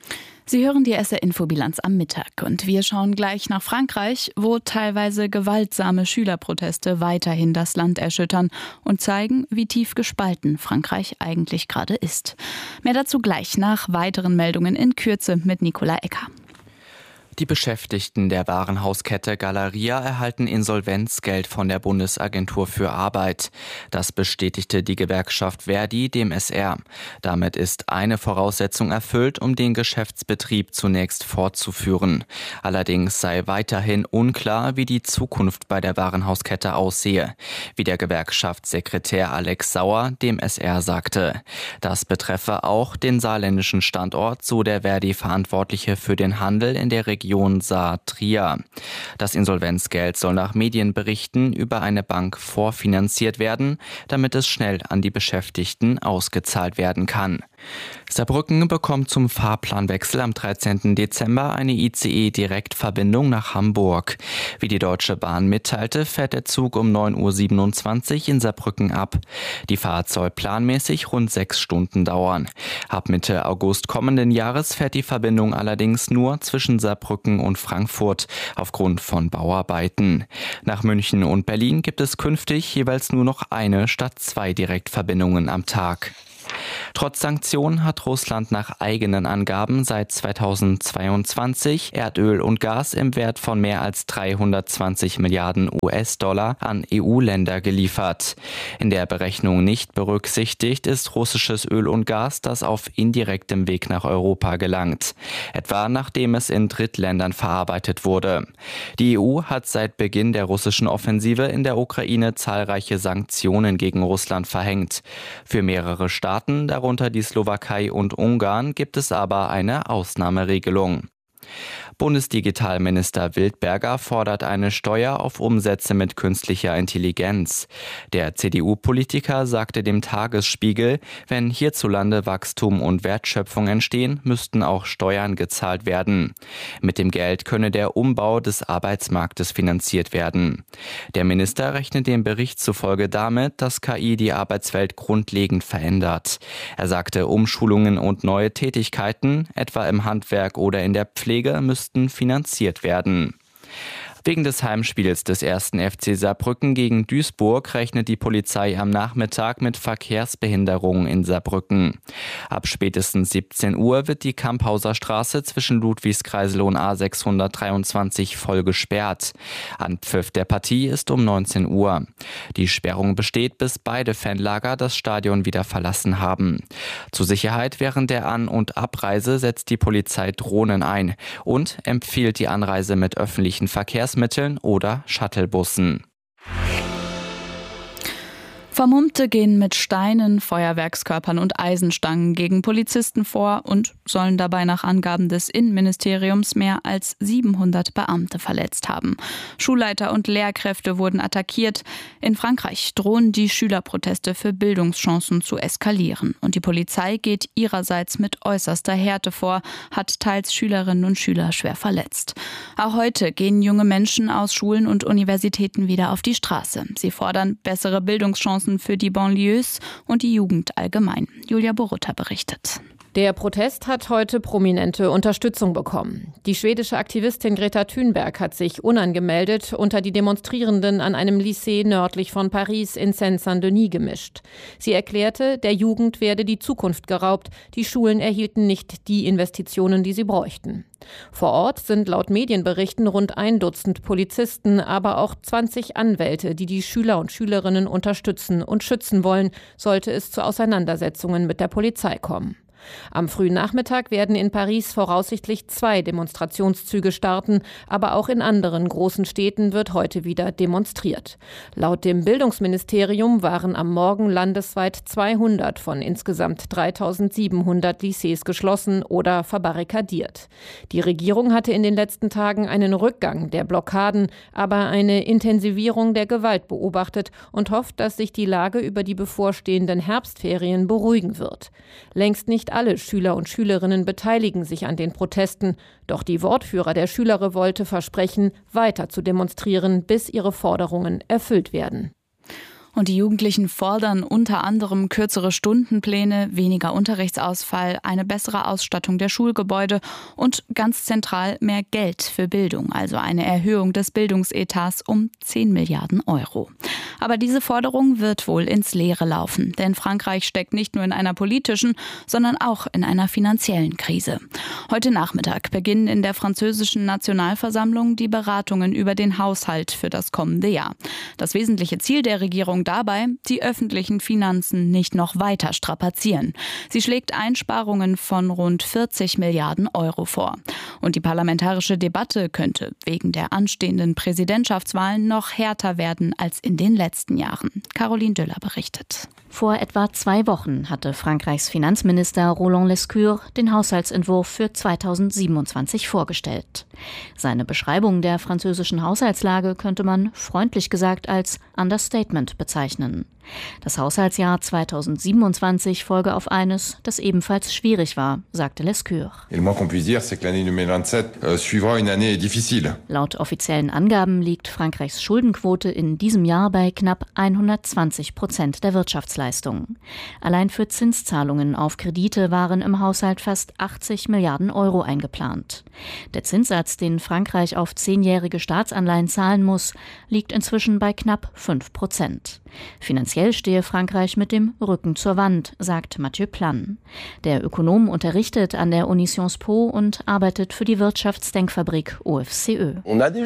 Sie hören die S R-Infobilanz am Mittag und wir schauen gleich nach Frankreich, wo teilweise gewaltsame Schülerproteste weiterhin das Land erschüttern und zeigen, wie tief gespalten Frankreich eigentlich gerade ist. Mehr dazu gleich nach weiteren Meldungen in Kürze mit Nicola Ecker. Die Beschäftigten der Warenhauskette Galeria erhalten Insolvenzgeld von der Bundesagentur für Arbeit. Das bestätigte die Gewerkschaft Verdi dem S R. Damit ist eine Voraussetzung erfüllt, um den Geschäftsbetrieb zunächst fortzuführen. Allerdings sei weiterhin unklar, wie die Zukunft bei der Warenhauskette aussehe, wie der Gewerkschaftssekretär Alex Sauer dem S R sagte. Das betreffe auch den saarländischen Standort, so der Verdi-Verantwortliche für den Handel in der Region Saar-Trier. Das Insolvenzgeld soll nach Medienberichten über eine Bank vorfinanziert werden, damit es schnell an die Beschäftigten ausgezahlt werden kann. Saarbrücken bekommt zum Fahrplanwechsel am dreizehnten Dezember eine I C E-Direktverbindung nach Hamburg. Wie die Deutsche Bahn mitteilte, fährt der Zug um neun Uhr siebenundzwanzig in Saarbrücken ab. Die Fahrt soll planmäßig rund sechs Stunden dauern. Ab Mitte August kommenden Jahres fährt die Verbindung allerdings nur zwischen Saarbrücken und Frankfurt aufgrund von Bauarbeiten. Nach München und Berlin gibt es künftig jeweils nur noch eine statt zwei Direktverbindungen am Tag. Trotz Sanktionen hat Russland nach eigenen Angaben seit zweitausendzweiundzwanzig Erdöl und Gas im Wert von mehr als dreihundertzwanzig Milliarden U S-Dollar an E U-Länder geliefert. In der Berechnung nicht berücksichtigt ist russisches Öl und Gas, das auf indirektem Weg nach Europa gelangt, etwa nachdem es in Drittländern verarbeitet wurde. Die E U hat seit Beginn der russischen Offensive in der Ukraine zahlreiche Sanktionen gegen Russland verhängt. Für mehrere Staaten, darunter die Slowakei und Ungarn, gibt es aber eine Ausnahmeregelung. Bundesdigitalminister Wildberger fordert eine Steuer auf Umsätze mit künstlicher Intelligenz. Der C D U-Politiker sagte dem Tagesspiegel, wenn hierzulande Wachstum und Wertschöpfung entstehen, müssten auch Steuern gezahlt werden. Mit dem Geld könne der Umbau des Arbeitsmarktes finanziert werden. Der Minister rechnet dem Bericht zufolge damit, dass K I die Arbeitswelt grundlegend verändert. Er sagte, Umschulungen und neue Tätigkeiten, etwa im Handwerk oder in der Pflege, müssten finanziert werden. Wegen des Heimspiels des ersten F C Saarbrücken gegen Duisburg rechnet die Polizei am Nachmittag mit Verkehrsbehinderungen in Saarbrücken. Ab spätestens siebzehn Uhr wird die Kamphauser Straße zwischen Ludwigskreisel und A sechshundertdreiundzwanzig voll gesperrt. Anpfiff der Partie ist um neunzehn Uhr. Die Sperrung besteht, bis beide Fanlager das Stadion wieder verlassen haben. Zur Sicherheit während der An- und Abreise setzt die Polizei Drohnen ein und empfiehlt die Anreise mit öffentlichen Verkehrsmitteln oder Shuttlebussen. Vermummte gehen mit Steinen, Feuerwerkskörpern und Eisenstangen gegen Polizisten vor und sollen dabei nach Angaben des Innenministeriums mehr als siebenhundert Beamte verletzt haben. Schulleiter und Lehrkräfte wurden attackiert. In Frankreich drohen die Schülerproteste für Bildungschancen zu eskalieren. Und die Polizei geht ihrerseits mit äußerster Härte vor, hat teils Schülerinnen und Schüler schwer verletzt. Auch heute gehen junge Menschen aus Schulen und Universitäten wieder auf die Straße. Sie fordern bessere Bildungschancen für die Banlieues und die Jugend allgemein. Julia Borutta berichtet. Der Protest hat heute prominente Unterstützung bekommen. Die schwedische Aktivistin Greta Thunberg hat sich unangemeldet unter die Demonstrierenden an einem Lycée nördlich von Paris in Seine-Saint-Denis gemischt. Sie erklärte, der Jugend werde die Zukunft geraubt, die Schulen erhielten nicht die Investitionen, die sie bräuchten. Vor Ort sind laut Medienberichten rund ein Dutzend Polizisten, aber auch zwanzig Anwälte, die die Schüler und Schülerinnen unterstützen und schützen wollen, sollte es zu Auseinandersetzungen mit der Polizei kommen. Am frühen Nachmittag werden in Paris voraussichtlich zwei Demonstrationszüge starten, aber auch in anderen großen Städten wird heute wieder demonstriert. Laut dem Bildungsministerium waren am Morgen landesweit zweihundert von insgesamt dreitausendsiebenhundert Lycées geschlossen oder verbarrikadiert. Die Regierung hatte in den letzten Tagen einen Rückgang der Blockaden, aber eine Intensivierung der Gewalt beobachtet und hofft, dass sich die Lage über die bevorstehenden Herbstferien beruhigen wird. Längst nicht alle Schüler und Schülerinnen beteiligen sich an den Protesten, doch die Wortführer der Schülerrevolte versprechen, weiter zu demonstrieren, bis ihre Forderungen erfüllt werden. Und die Jugendlichen fordern unter anderem kürzere Stundenpläne, weniger Unterrichtsausfall, eine bessere Ausstattung der Schulgebäude und ganz zentral mehr Geld für Bildung, also eine Erhöhung des Bildungsetats um zehn Milliarden Euro. Aber diese Forderung wird wohl ins Leere laufen, denn Frankreich steckt nicht nur in einer politischen, sondern auch in einer finanziellen Krise. Heute Nachmittag beginnen in der französischen Nationalversammlung die Beratungen über den Haushalt für das kommende Jahr. Das wesentliche Ziel der Regierung dabei, die öffentlichen Finanzen nicht noch weiter strapazieren. Sie schlägt Einsparungen von rund vierzig Milliarden Euro vor. Und die parlamentarische Debatte könnte wegen der anstehenden Präsidentschaftswahlen noch härter werden als in den letzten Jahren. Caroline Döller berichtet. Vor etwa zwei Wochen hatte Frankreichs Finanzminister Roland Lescure den Haushaltsentwurf für zweitausendsiebenundzwanzig vorgestellt. Seine Beschreibung der französischen Haushaltslage könnte man freundlich gesagt als Understatement bezeichnen. Das Haushaltsjahr zweitausendsiebenundzwanzig folge auf eines, das ebenfalls schwierig war, sagte Lescure. Laut offiziellen Angaben liegt Frankreichs Schuldenquote in diesem Jahr bei knapp hundertzwanzig Prozent der Wirtschaftsleistung. Allein für Zinszahlungen auf Kredite waren im Haushalt fast achtzig Milliarden Euro eingeplant. Der Zinssatz, den Frankreich auf zehnjährige Staatsanleihen zahlen muss, liegt inzwischen bei knapp fünf Prozent. Finanziell stehe Frankreich mit dem Rücken zur Wand, sagt Mathieu Plan. Der Ökonom unterrichtet an der Uni Sciences Po und arbeitet für die Wirtschaftsdenkfabrik O F C Ö.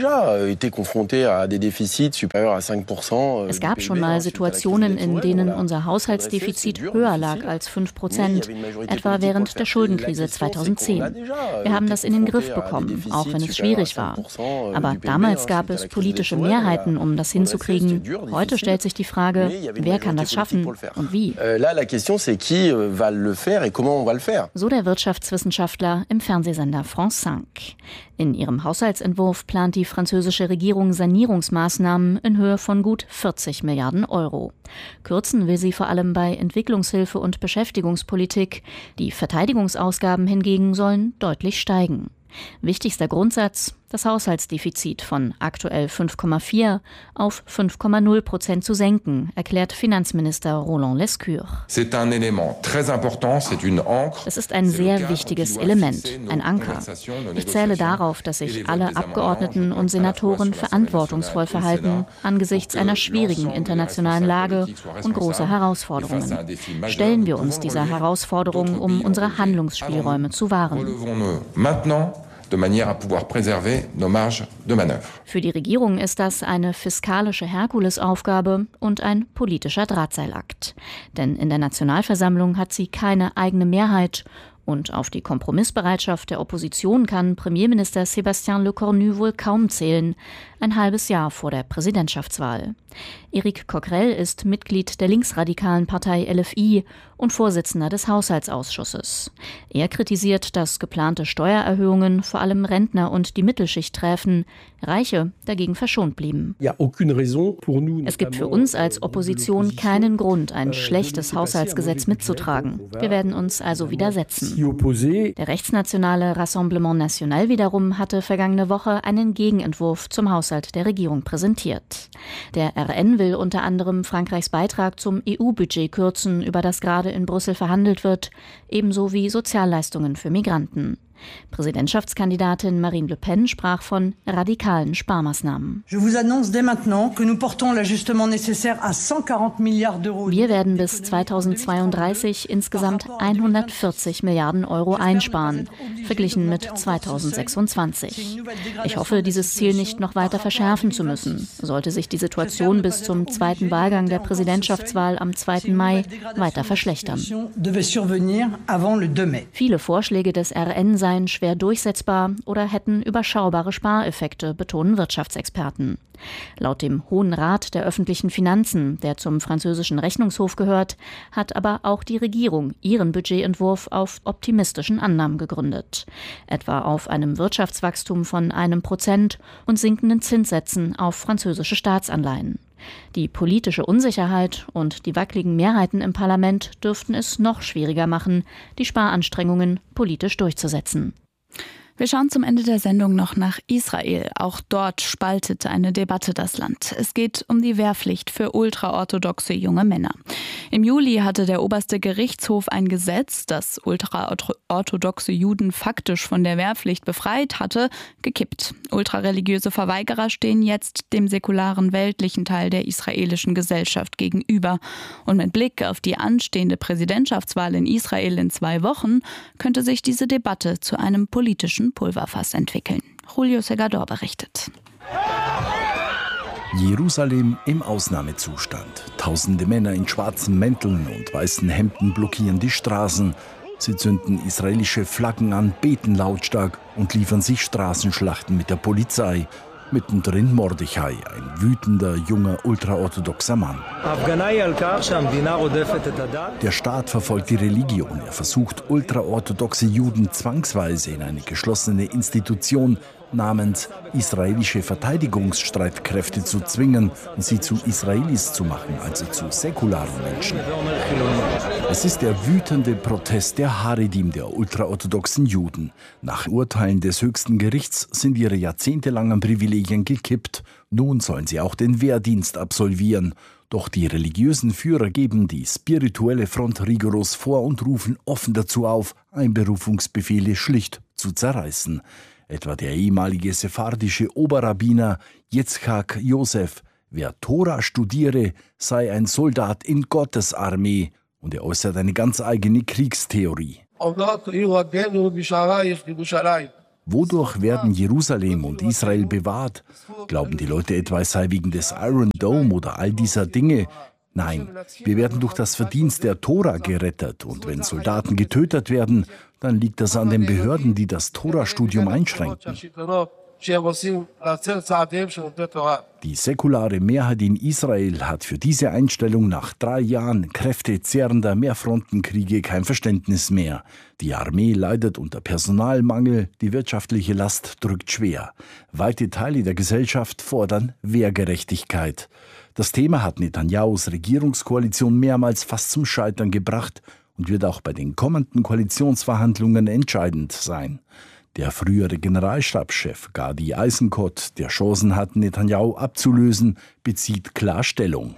Es gab schon mal Situationen, in denen unser Haushaltsdefizit höher lag als fünf Prozent, etwa während der Schuldenkrise zweitausendzehn. Wir haben das in den Griff bekommen, auch wenn es schwierig war. Aber damals gab es politische Mehrheiten, um das hinzukriegen. Heute stellt sich die Frage, wer kann das schaffen und wie? So der Wirtschaftswissenschaftler im Fernsehsender France fünf. In ihrem Haushaltsentwurf plant die französische Regierung Sanierungsmaßnahmen in Höhe von gut vierzig Milliarden Euro. Kürzen will sie vor allem bei Entwicklungshilfe und Beschäftigungspolitik. Die Verteidigungsausgaben hingegen sollen deutlich steigen. Wichtigster Grundsatz, das Haushaltsdefizit von aktuell fünf Komma vier auf fünf Komma null Prozent zu senken, erklärt Finanzminister Roland Lescure. Es ist ein sehr wichtiges Element, ein Anker. Ich zähle darauf, dass sich alle Abgeordneten und Senatoren verantwortungsvoll verhalten angesichts einer schwierigen internationalen Lage und großer Herausforderungen. Stellen wir uns dieser Herausforderung, um unsere Handlungsspielräume zu wahren. de manière à pouvoir préserver nos marges de manœuvre. Für die Regierung ist das eine fiskalische Herkulesaufgabe und ein politischer Drahtseilakt. Denn in der Nationalversammlung hat sie keine eigene Mehrheit. Und auf die Kompromissbereitschaft der Opposition kann Premierminister Sébastien Lecornu wohl kaum zählen, ein halbes Jahr vor der Präsidentschaftswahl. Éric Coquerel ist Mitglied der linksradikalen Partei L F I und Vorsitzender des Haushaltsausschusses. Er kritisiert, dass geplante Steuererhöhungen vor allem Rentner und die Mittelschicht treffen, Reiche dagegen verschont blieben. Es gibt für uns als Opposition keinen Grund, ein schlechtes Haushaltsgesetz mitzutragen. Wir werden uns also widersetzen. Der rechtsnationale Rassemblement National wiederum hatte vergangene Woche einen Gegenentwurf zum Haushalt der Regierung präsentiert. Der R N will unter anderem Frankreichs Beitrag zum E U-Budget kürzen, über das gerade in Brüssel verhandelt wird, ebenso wie Sozialleistungen für Migranten. Präsidentschaftskandidatin Marine Le Pen sprach von radikalen Sparmaßnahmen. Wir werden bis zweitausendzweiunddreißig insgesamt hundertvierzig Milliarden Euro einsparen, verglichen mit zweitausendsechsundzwanzig. Ich hoffe, dieses Ziel nicht noch weiter verschärfen zu müssen. Sollte sich die Situation bis zum zweiten Wahlgang der Präsidentschaftswahl am zweiten Mai weiter verschlechtern. Viele Vorschläge des R N seien schwer durchsetzbar oder hätten überschaubare Spareffekte, betonen Wirtschaftsexperten. Laut dem Hohen Rat der öffentlichen Finanzen, der zum französischen Rechnungshof gehört, hat aber auch die Regierung ihren Budgetentwurf auf optimistischen Annahmen gegründet. Etwa auf einem Wirtschaftswachstum von einem Prozent und sinkenden Zinssätzen auf französische Staatsanleihen. Die politische Unsicherheit und die wackeligen Mehrheiten im Parlament dürften es noch schwieriger machen, die Sparanstrengungen politisch durchzusetzen. Wir schauen zum Ende der Sendung noch nach Israel. Auch dort spaltet eine Debatte das Land. Es geht um die Wehrpflicht für ultraorthodoxe junge Männer. Im Juli hatte der oberste Gerichtshof ein Gesetz, das ultraorthodoxe Juden faktisch von der Wehrpflicht befreit hatte, gekippt. Ultrareligiöse Verweigerer stehen jetzt dem säkularen weltlichen Teil der israelischen Gesellschaft gegenüber. Und mit Blick auf die anstehende Präsidentschaftswahl in Israel in zwei Wochen könnte sich diese Debatte zu einem politischen Pulverfass entwickeln. Julio Segador berichtet. Jerusalem im Ausnahmezustand. Tausende Männer in schwarzen Mänteln und weißen Hemden blockieren die Straßen. Sie zünden israelische Flaggen an, beten lautstark und liefern sich Straßenschlachten mit der Polizei. Mittendrin Mordechai, ein wütender, junger, ultraorthodoxer Mann. Der Staat verfolgt die Religion. Er versucht, ultraorthodoxe Juden zwangsweise in eine geschlossene Institution namens israelische Verteidigungsstreitkräfte zu zwingen und sie zu Israelis zu machen, also zu säkularen Menschen. Es ist der wütende Protest der Haredim, der ultraorthodoxen Juden. Nach Urteilen des höchsten Gerichts sind ihre jahrzehntelangen Privilegien gekippt. Nun sollen sie auch den Wehrdienst absolvieren. Doch die religiösen Führer geben die spirituelle Front rigoros vor und rufen offen dazu auf, Einberufungsbefehle schlicht zu zerreißen. Etwa der ehemalige sephardische Oberrabbiner Yitzchak Yosef. Wer Tora studiere, sei ein Soldat in Gottes Armee. Und er äußert eine ganz eigene Kriegstheorie. Wodurch werden Jerusalem und Israel bewahrt? Glauben die Leute etwa, es sei wegen des Iron Dome oder all dieser Dinge? Nein, wir werden durch das Verdienst der Tora gerettet. Und wenn Soldaten getötet werden, dann liegt das an den Behörden, die das Tora-Studium einschränken. Die säkulare Mehrheit in Israel hat für diese Einstellung nach drei Jahren kräftezehrender Mehrfrontenkriege kein Verständnis mehr. Die Armee leidet unter Personalmangel, die wirtschaftliche Last drückt schwer. Weite Teile der Gesellschaft fordern Wehrgerechtigkeit. Das Thema hat Netanyahus Regierungskoalition mehrmals fast zum Scheitern gebracht und wird auch bei den kommenden Koalitionsverhandlungen entscheidend sein. Der frühere Generalstabschef Gadi Eisenkot, der Chancen hat, Netanyahu abzulösen, bezieht klar Stellung.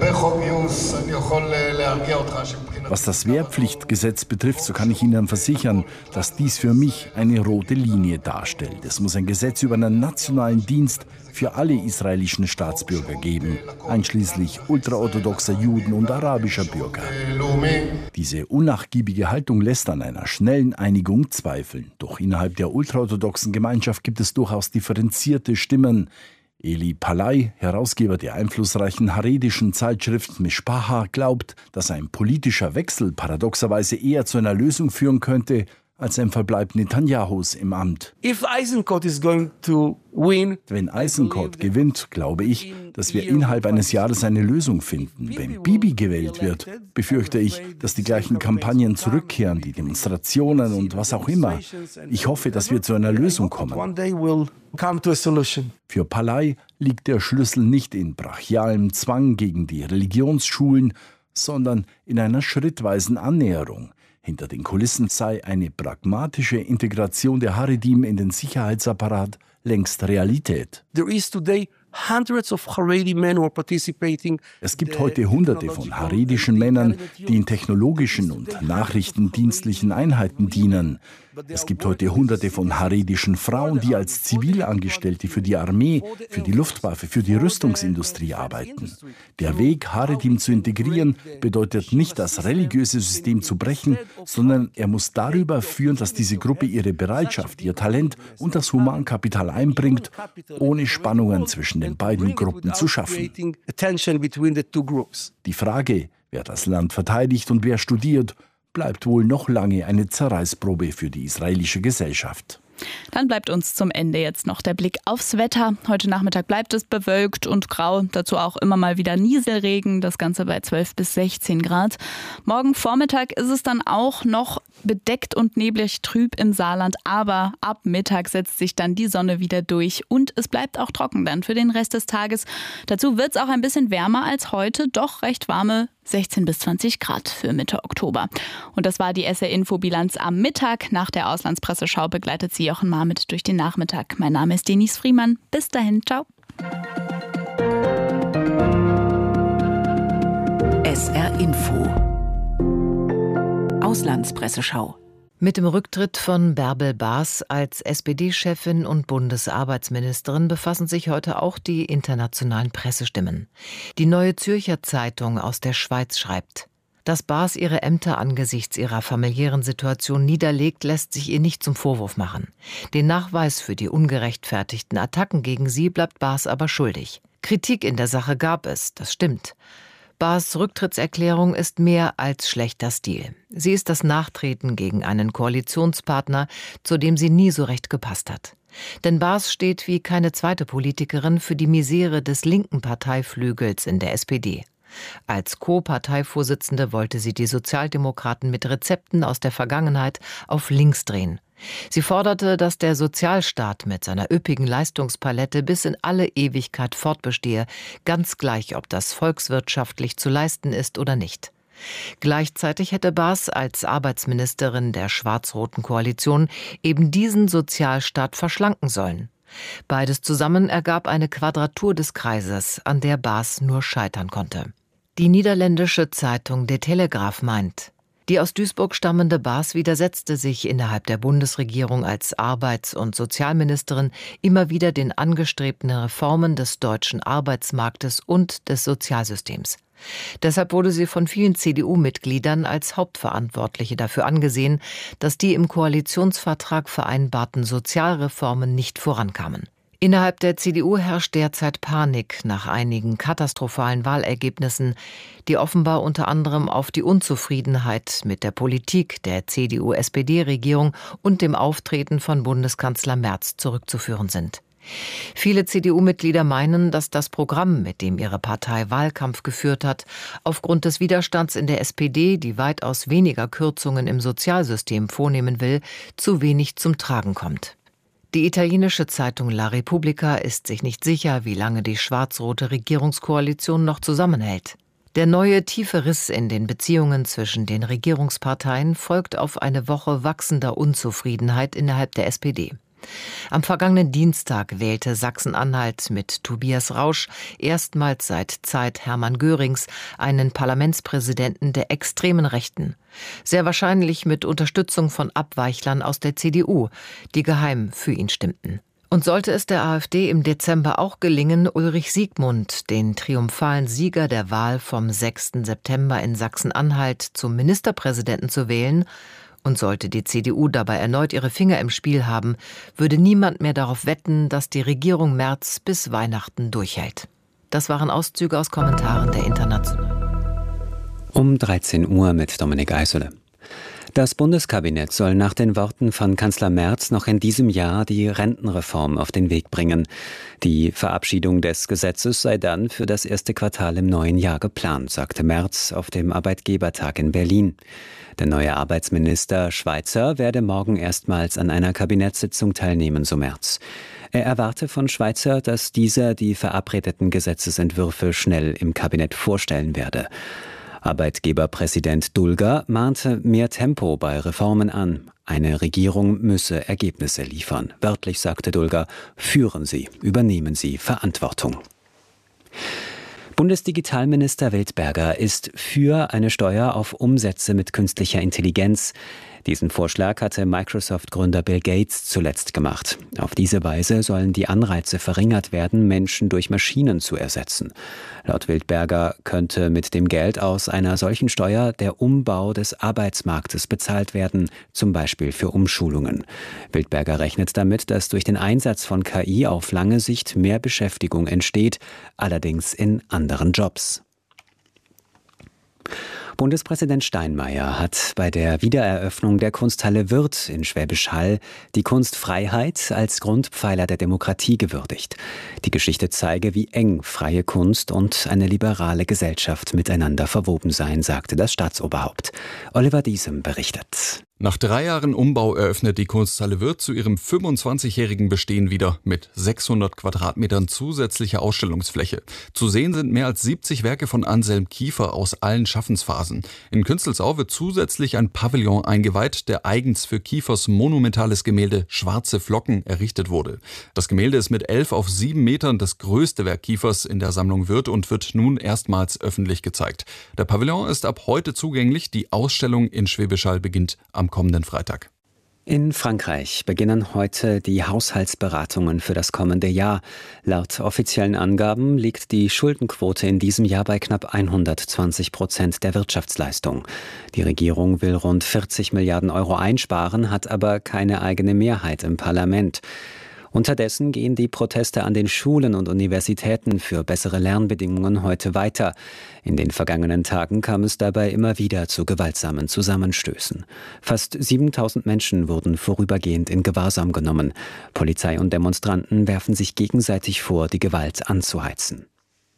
Was das Wehrpflichtgesetz betrifft, so kann ich Ihnen versichern, dass dies für mich eine rote Linie darstellt. Es muss ein Gesetz über einen nationalen Dienst für alle israelischen Staatsbürger geben, einschließlich ultraorthodoxer Juden und arabischer Bürger. Diese unnachgiebige Haltung lässt an einer schnellen Einigung zweifeln. Doch innerhalb der ultraorthodoxen Gemeinschaft gibt es durchaus differenzierte Stimmen. Eli Palai, Herausgeber der einflussreichen haredischen Zeitschrift Mishpacha, glaubt, dass ein politischer Wechsel paradoxerweise eher zu einer Lösung führen könnte, als ein Verbleib Netanyahus im Amt. If Eisenkot is going to win, Wenn Eisenkot gewinnt, glaube ich, dass wir innerhalb eines Jahres eine Lösung finden. Wenn Bibi gewählt wird, befürchte ich, dass die gleichen Kampagnen zurückkehren, die Demonstrationen und was auch immer. Ich hoffe, dass wir zu einer Lösung kommen. Für Palai liegt der Schlüssel nicht in brachialem Zwang gegen die Religionsschulen, sondern in einer schrittweisen Annäherung. Hinter den Kulissen sei eine pragmatische Integration der Haredim in den Sicherheitsapparat längst Realität. There is today hundreds of Haredi men who are participating. Es gibt heute Hunderte von haredischen Männern, die in technologischen und nachrichtendienstlichen Einheiten dienen. Es gibt heute Hunderte von haredischen Frauen, die als Zivilangestellte für die Armee, für die Luftwaffe, für die Rüstungsindustrie arbeiten. Der Weg, Haredim zu integrieren, bedeutet nicht, das religiöse System zu brechen, sondern er muss darüber führen, dass diese Gruppe ihre Bereitschaft, ihr Talent und das Humankapital einbringt, ohne Spannungen zwischen den beiden Gruppen zu schaffen. Die Frage, wer das Land verteidigt und wer studiert, bleibt wohl noch lange eine Zerreißprobe für die israelische Gesellschaft. Dann bleibt uns zum Ende jetzt noch der Blick aufs Wetter. Heute Nachmittag bleibt es bewölkt und grau, dazu auch immer mal wieder Nieselregen, das Ganze bei zwölf bis sechzehn Grad. Morgen Vormittag ist es dann auch noch bedeckt und neblig trüb im Saarland, aber ab Mittag setzt sich dann die Sonne wieder durch und es bleibt auch trocken dann für den Rest des Tages. Dazu wird es auch ein bisschen wärmer als heute, doch recht warme sechzehn bis zwanzig Grad für Mitte Oktober. Und das war die S R-Info-Bilanz am Mittag. Nach der Auslandspresseschau begleitet sie Jochen Marmit durch den Nachmittag. Mein Name ist Denise Friemann. Bis dahin, ciao. S R-Info Auslandspresseschau. Mit dem Rücktritt von Bärbel Baas als S P D-Chefin und Bundesarbeitsministerin befassen sich heute auch die internationalen Pressestimmen. Die Neue Zürcher Zeitung aus der Schweiz schreibt: Dass Baas ihre Ämter angesichts ihrer familiären Situation niederlegt, lässt sich ihr nicht zum Vorwurf machen. Den Nachweis für die ungerechtfertigten Attacken gegen sie bleibt Baas aber schuldig. Kritik in der Sache gab es, das stimmt. Baas' Rücktrittserklärung ist mehr als schlechter Stil. Sie ist das Nachtreten gegen einen Koalitionspartner, zu dem sie nie so recht gepasst hat. Denn Baas steht wie keine zweite Politikerin für die Misere des linken Parteiflügels in der S P D. Als Co-Parteivorsitzende wollte sie die Sozialdemokraten mit Rezepten aus der Vergangenheit auf links drehen. Sie forderte, dass der Sozialstaat mit seiner üppigen Leistungspalette bis in alle Ewigkeit fortbestehe, ganz gleich, ob das volkswirtschaftlich zu leisten ist oder nicht. Gleichzeitig hätte Baas als Arbeitsministerin der schwarz-roten Koalition eben diesen Sozialstaat verschlanken sollen. Beides zusammen ergab eine Quadratur des Kreises, an der Baas nur scheitern konnte. Die niederländische Zeitung De Telegraaf meint: Die aus Duisburg stammende Baas widersetzte sich innerhalb der Bundesregierung als Arbeits- und Sozialministerin immer wieder den angestrebten Reformen des deutschen Arbeitsmarktes und des Sozialsystems. Deshalb wurde sie von vielen C D U-Mitgliedern als Hauptverantwortliche dafür angesehen, dass die im Koalitionsvertrag vereinbarten Sozialreformen nicht vorankamen. Innerhalb der C D U herrscht derzeit Panik nach einigen katastrophalen Wahlergebnissen, die offenbar unter anderem auf die Unzufriedenheit mit der Politik der C D U-S P D-Regierung und dem Auftreten von Bundeskanzler Merz zurückzuführen sind. Viele C D U-Mitglieder meinen, dass das Programm, mit dem ihre Partei Wahlkampf geführt hat, aufgrund des Widerstands in der S P D, die weitaus weniger Kürzungen im Sozialsystem vornehmen will, zu wenig zum Tragen kommt. Die italienische Zeitung La Repubblica ist sich nicht sicher, wie lange die schwarz-rote Regierungskoalition noch zusammenhält. Der neue tiefe Riss in den Beziehungen zwischen den Regierungsparteien folgt auf eine Woche wachsender Unzufriedenheit innerhalb der S P D. Am vergangenen Dienstag wählte Sachsen-Anhalt mit Tobias Rausch erstmals seit Zeit Hermann Görings einen Parlamentspräsidenten der extremen Rechten. Sehr wahrscheinlich mit Unterstützung von Abweichlern aus der C D U, die geheim für ihn stimmten. Und sollte es der AfD im Dezember auch gelingen, Ulrich Siegmund, den triumphalen Sieger der Wahl vom sechsten September in Sachsen-Anhalt, zum Ministerpräsidenten zu wählen, und sollte die C D U dabei erneut ihre Finger im Spiel haben, würde niemand mehr darauf wetten, dass die Regierung Merz bis Weihnachten durchhält. Das waren Auszüge aus Kommentaren der Internationalen. Um dreizehn Uhr mit Dominik Eisele. Das Bundeskabinett soll nach den Worten von Kanzler Merz noch in diesem Jahr die Rentenreform auf den Weg bringen. Die Verabschiedung des Gesetzes sei dann für das erste Quartal im neuen Jahr geplant, sagte Merz auf dem Arbeitgebertag in Berlin. Der neue Arbeitsminister Schweizer werde morgen erstmals an einer Kabinettssitzung teilnehmen, so Merz. Er erwarte von Schweizer, dass dieser die verabredeten Gesetzesentwürfe schnell im Kabinett vorstellen werde. Arbeitgeberpräsident Dulger mahnte mehr Tempo bei Reformen an. Eine Regierung müsse Ergebnisse liefern. Wörtlich sagte Dulger: Führen Sie, übernehmen Sie Verantwortung. Bundesdigitalminister Wildberger ist für eine Steuer auf Umsätze mit künstlicher Intelligenz. Diesen Vorschlag hatte Microsoft-Gründer Bill Gates zuletzt gemacht. Auf diese Weise sollen die Anreize verringert werden, Menschen durch Maschinen zu ersetzen. Laut Wildberger könnte mit dem Geld aus einer solchen Steuer der Umbau des Arbeitsmarktes bezahlt werden, zum Beispiel für Umschulungen. Wildberger rechnet damit, dass durch den Einsatz von K I auf lange Sicht mehr Beschäftigung entsteht, allerdings in anderen Jobs. Bundespräsident Steinmeier hat bei der Wiedereröffnung der Kunsthalle Wirth in Schwäbisch Hall die Kunstfreiheit als Grundpfeiler der Demokratie gewürdigt. Die Geschichte zeige, wie eng freie Kunst und eine liberale Gesellschaft miteinander verwoben seien, sagte das Staatsoberhaupt. Oliver Diesem berichtet. Nach drei Jahren Umbau eröffnet die Kunsthalle Wirth zu ihrem fünfundzwanzigjährigen Bestehen wieder mit sechshundert Quadratmetern zusätzlicher Ausstellungsfläche. Zu sehen sind mehr als siebzig Werke von Anselm Kiefer aus allen Schaffensphasen. In Künzelsau wird zusätzlich ein Pavillon eingeweiht, der eigens für Kiefers monumentales Gemälde Schwarze Flocken errichtet wurde. Das Gemälde ist mit elf auf sieben Metern das größte Werk Kiefers in der Sammlung Wirth und wird nun erstmals öffentlich gezeigt. Der Pavillon ist ab heute zugänglich. Die Ausstellung in Schwäbisch Hall beginnt am kommenden Freitag. In Frankreich beginnen heute die Haushaltsberatungen für das kommende Jahr. Laut offiziellen Angaben liegt die Schuldenquote in diesem Jahr bei knapp hundertzwanzig Prozent der Wirtschaftsleistung. Die Regierung will rund vierzig Milliarden Euro einsparen, hat aber keine eigene Mehrheit im Parlament. Unterdessen gehen die Proteste an den Schulen und Universitäten für bessere Lernbedingungen heute weiter. In den vergangenen Tagen kam es dabei immer wieder zu gewaltsamen Zusammenstößen. Fast siebentausend Menschen wurden vorübergehend in Gewahrsam genommen. Polizei und Demonstranten werfen sich gegenseitig vor, die Gewalt anzuheizen.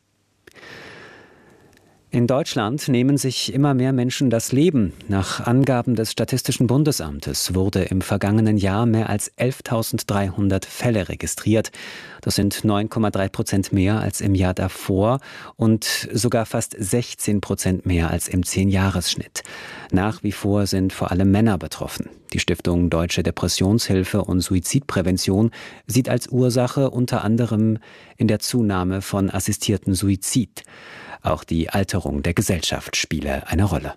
In Deutschland nehmen sich immer mehr Menschen das Leben. Nach Angaben des Statistischen Bundesamtes wurde im vergangenen Jahr mehr als elftausenddreihundert Fälle registriert. Das sind neun Komma drei Prozent mehr als im Jahr davor und sogar fast sechzehn Prozent mehr als im Zehn-Jahres-Schnitt. Nach wie vor sind vor allem Männer betroffen. Die Stiftung Deutsche Depressionshilfe und Suizidprävention sieht als Ursache unter anderem in der Zunahme von assistierten Suizid. Auch die Alterung der Gesellschaft spiele eine Rolle.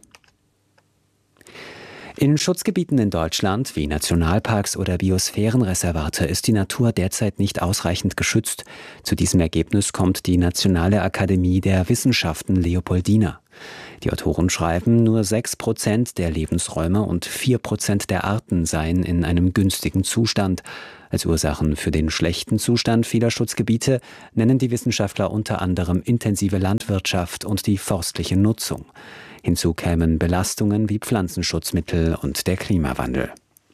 In Schutzgebieten in Deutschland wie Nationalparks oder Biosphärenreservate ist die Natur derzeit nicht ausreichend geschützt. Zu diesem Ergebnis kommt die Nationale Akademie der Wissenschaften Leopoldina. Die Autoren schreiben, nur sechs Prozent der Lebensräume und vier Prozent der Arten seien in einem günstigen Zustand. Als Ursachen für den schlechten Zustand vieler Schutzgebiete nennen die Wissenschaftler unter anderem intensive Landwirtschaft und die forstliche Nutzung. Hinzu kämen Belastungen wie Pflanzenschutzmittel und der Klimawandel.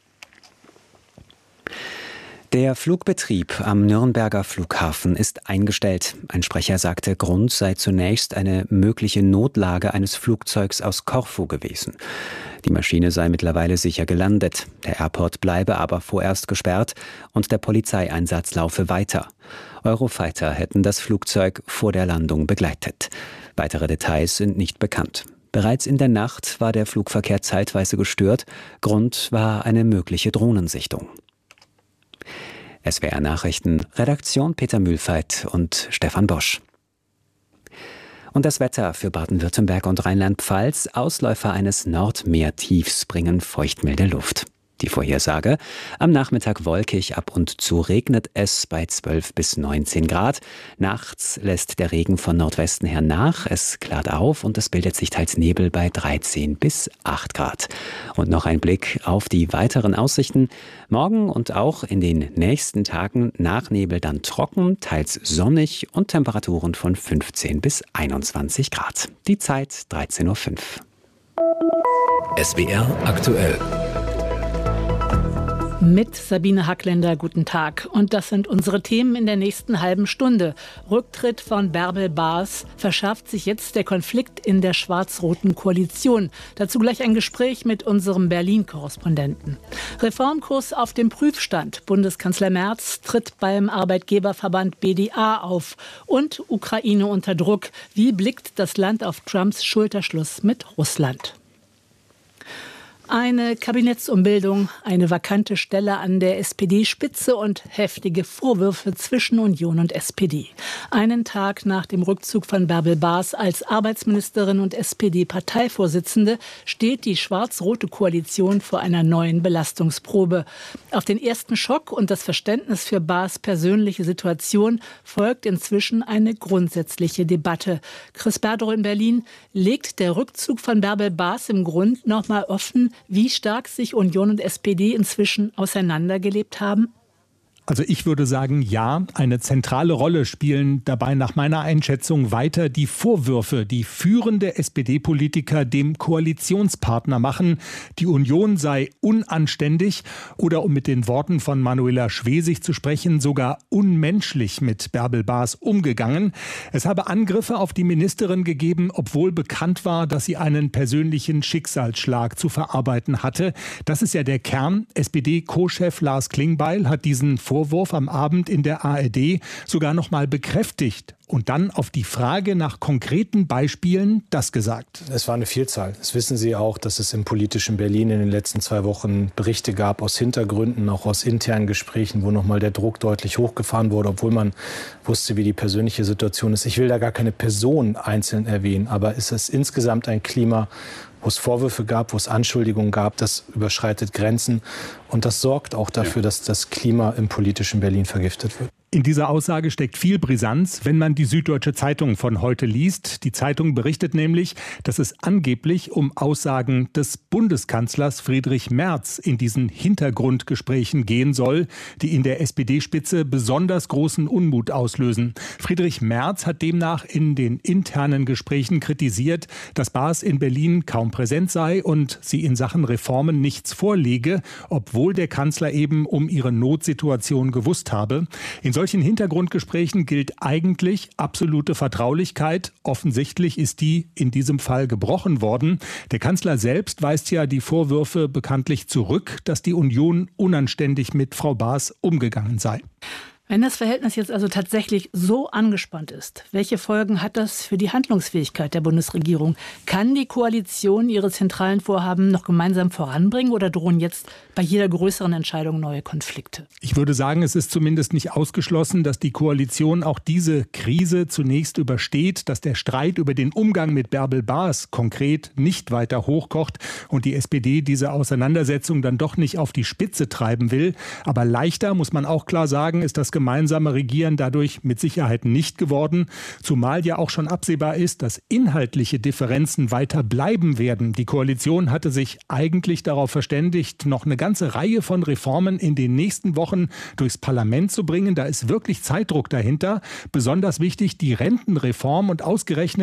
Der Flugbetrieb am Nürnberger Flughafen ist eingestellt. Ein Sprecher sagte, Grund sei zunächst eine mögliche Notlage eines Flugzeugs aus Korfu gewesen. Die Maschine sei mittlerweile sicher gelandet. Der Airport bleibe aber vorerst gesperrt und der Polizeieinsatz laufe weiter. Eurofighter hätten das Flugzeug vor der Landung begleitet. Weitere Details sind nicht bekannt. Bereits in der Nacht war der Flugverkehr zeitweise gestört. Grund war eine mögliche Drohnensichtung. S W R Nachrichten, Redaktion Peter Mühlfeit und Stefan Bosch. Und das Wetter für Baden-Württemberg und Rheinland-Pfalz. Ausläufer eines Nordmeertiefs bringen feuchtmilde Luft. Die Vorhersage: Am Nachmittag wolkig, ab und zu regnet es bei zwölf bis neunzehn Grad. Nachts lässt der Regen von Nordwesten her nach, es klart auf und es bildet sich teils Nebel bei dreizehn bis acht Grad. Und noch ein Blick auf die weiteren Aussichten. Morgen und auch in den nächsten Tagen nach Nebel dann trocken, teils sonnig und Temperaturen von fünfzehn bis einundzwanzig Grad. Die Zeit dreizehn Uhr fünf. S W R aktuell. Mit Sabine Hackländer, guten Tag. Und das sind unsere Themen in der nächsten halben Stunde. Rücktritt von Bärbel Baas. Verschärft sich jetzt der Konflikt in der schwarz-roten Koalition? Dazu gleich ein Gespräch mit unserem Berlin-Korrespondenten. Reformkurs auf dem Prüfstand. Bundeskanzler Merz tritt beim Arbeitgeberverband B D A auf. Und Ukraine unter Druck. Wie blickt das Land auf Trumps Schulterschluss mit Russland? Eine Kabinettsumbildung, eine vakante Stelle an der S P D-Spitze und heftige Vorwürfe zwischen Union und S P D. Einen Tag nach dem Rückzug von Bärbel Baas als Arbeitsministerin und S P D-Parteivorsitzende steht die schwarz-rote Koalition vor einer neuen Belastungsprobe. Auf den ersten Schock und das Verständnis für Baas' persönliche Situation folgt inzwischen eine grundsätzliche Debatte. Chris Berdrow in Berlin: Legt der Rückzug von Bärbel Baas im Grund noch mal offen, wie stark sich Union und S P D inzwischen auseinandergelebt haben? Also ich würde sagen, ja, eine zentrale Rolle spielen dabei nach meiner Einschätzung weiter die Vorwürfe, die führende S P D-Politiker dem Koalitionspartner machen, die Union sei unanständig oder, um mit den Worten von Manuela Schwesig zu sprechen, sogar unmenschlich mit Bärbel Baas umgegangen. Es habe Angriffe auf die Ministerin gegeben, obwohl bekannt war, dass sie einen persönlichen Schicksalsschlag zu verarbeiten hatte. Das ist ja der Kern. S P D-Co-Chef Lars Klingbeil hat diesen Vorwurf am Abend in der A R D sogar noch mal bekräftigt und dann auf die Frage nach konkreten Beispielen das gesagt. Es war eine Vielzahl. Das wissen Sie auch, dass es im politischen Berlin in den letzten zwei Wochen Berichte gab aus Hintergründen, auch aus internen Gesprächen, wo noch mal der Druck deutlich hochgefahren wurde, obwohl man wusste, wie die persönliche Situation ist. Ich will da gar keine Person einzeln erwähnen, aber es ist insgesamt ein Klima, wo es Vorwürfe gab, wo es Anschuldigungen gab, das überschreitet Grenzen. Und das sorgt auch dafür, ja. dass das Klima im politischen Berlin vergiftet wird. In dieser Aussage steckt viel Brisanz, wenn man die Süddeutsche Zeitung von heute liest. Die Zeitung berichtet nämlich, dass es angeblich um Aussagen des Bundeskanzlers Friedrich Merz in diesen Hintergrundgesprächen gehen soll, die in der S P D-Spitze besonders großen Unmut auslösen. Friedrich Merz hat demnach in den internen Gesprächen kritisiert, dass Baas in Berlin kaum präsent sei und sie in Sachen Reformen nichts vorlege, obwohl der Kanzler eben um ihre Notsituation gewusst habe. In solchen Hintergrundgesprächen gilt eigentlich absolute Vertraulichkeit. Offensichtlich ist die in diesem Fall gebrochen worden. Der Kanzler selbst weist ja die Vorwürfe bekanntlich zurück, dass die Union unanständig mit Frau Baas umgegangen sei. Wenn das Verhältnis jetzt also tatsächlich so angespannt ist, welche Folgen hat das für die Handlungsfähigkeit der Bundesregierung? Kann die Koalition ihre zentralen Vorhaben noch gemeinsam voranbringen oder drohen jetzt bei jeder größeren Entscheidung neue Konflikte? Ich würde sagen, es ist zumindest nicht ausgeschlossen, dass die Koalition auch diese Krise zunächst übersteht, dass der Streit über den Umgang mit Bärbel Baas konkret nicht weiter hochkocht und die S P D diese Auseinandersetzung dann doch nicht auf die Spitze treiben will. Aber leichter, muss man auch klar sagen, ist das gemeinsame Regieren dadurch mit Sicherheit nicht geworden, zumal ja auch schon absehbar ist, dass inhaltliche Differenzen weiter bleiben werden. Die Koalition hatte sich eigentlich darauf verständigt, noch eine ganze Reihe von Reformen in den nächsten Wochen durchs Parlament zu bringen. Da ist wirklich Zeitdruck dahinter. Besonders wichtig die Rentenreform und ausgerechnet